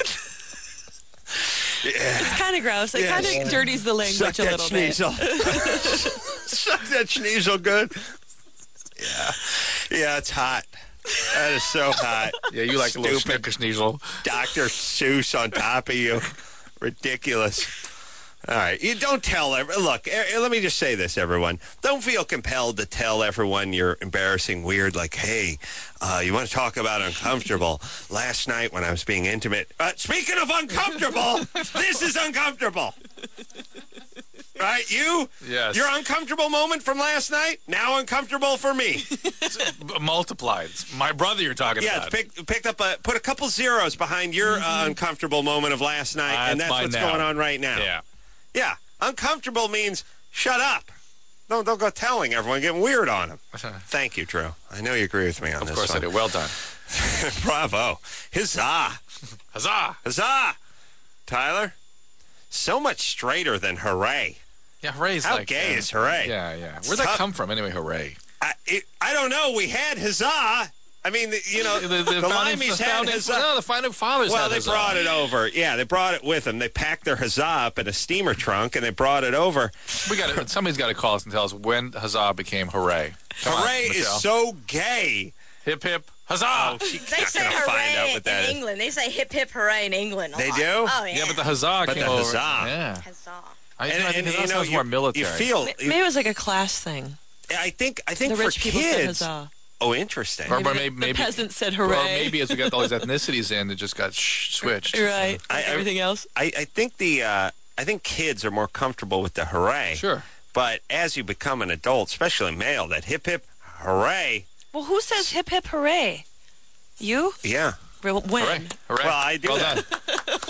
Yeah.
It's kind of gross. It
Yes.
kind of dirties the language
Suck
a
that
little bit.
schneasel. Suck that schneasel good. Yeah. Yeah, it's hot. That is so hot.
Yeah, you like a little
Stupid
Snickersneasel.
Doctor Seuss on top of you. Ridiculous. All right. You don't tell every look, eh, let me just say this, everyone. Don't feel compelled to tell everyone you're embarrassing weird, like, hey, uh, you want to talk about uncomfortable? Last night when I was being intimate. Uh, speaking of uncomfortable, this is uncomfortable. Right? You?
Yes.
Your uncomfortable moment from last night? Now uncomfortable for me.
B- multiplied. It's my brother you're talking
Yeah,
about.
pick, picked up a put a couple zeros behind your uh, uncomfortable moment of last night,
Ah,
and
that's
that's
mine
what's
now.
going on right now.
Yeah.
Yeah, uncomfortable means shut up. Don't don't go telling everyone, getting weird on them. Thank you, Drew. I know you agree with me on
Of
this.
course I
one.
do. Well done.
Bravo. Huzzah.
Huzzah.
Huzzah. Tyler, so much straighter than hooray.
Yeah, hooray is
How
like...
gay
uh,
is hooray?
Yeah, yeah.
It's
Where'd that
tough.
come from anyway, hooray?
I, it, I don't know. We had huzzah. I mean, the, you know,
The,
the,
the, founding,
Limeys
the
had
founding,
huzzah.
no, the founding fathers
Well,
had
they
huzzah.
brought it over. Yeah, they brought it with them. They packed their huzzah up in a steamer trunk, and they brought it over.
We got to, somebody's got to call us and tell us when huzzah became hooray. Come on,
Hooray is
Michelle.
so gay.
Hip, hip, huzzah.
Oh, she's
They
not
say
going to find out
hooray
what that
in
is.
England. They say hip hip hooray in England. a
They
lot.
do?
Oh yeah.
Yeah, but the huzzah
But
came
the
over.
huzzah.
Yeah.
Huzzah.
I,
And-
I think
and,
that
you know,
sounds
you-
more military.
you feel-
Ma- Maybe it was like a class thing.
I think I think
The
for
rich people said
kids.
huzzah.
Oh, interesting.
Or, or
Maybe
maybe,
the
maybe
peasants said
Or
hooray.
maybe as we got all these ethnicities in, it just got sh- switched.
Right.
I- I-
Everything else.
I, I think the uh, I think kids are more comfortable with the hooray.
Sure.
But as you become an adult, especially male, that hip hip hooray.
Well, who says hip hip hooray? You?
Yeah.
When?
Hooray. Hooray.
Well, I do
Well
that.
done.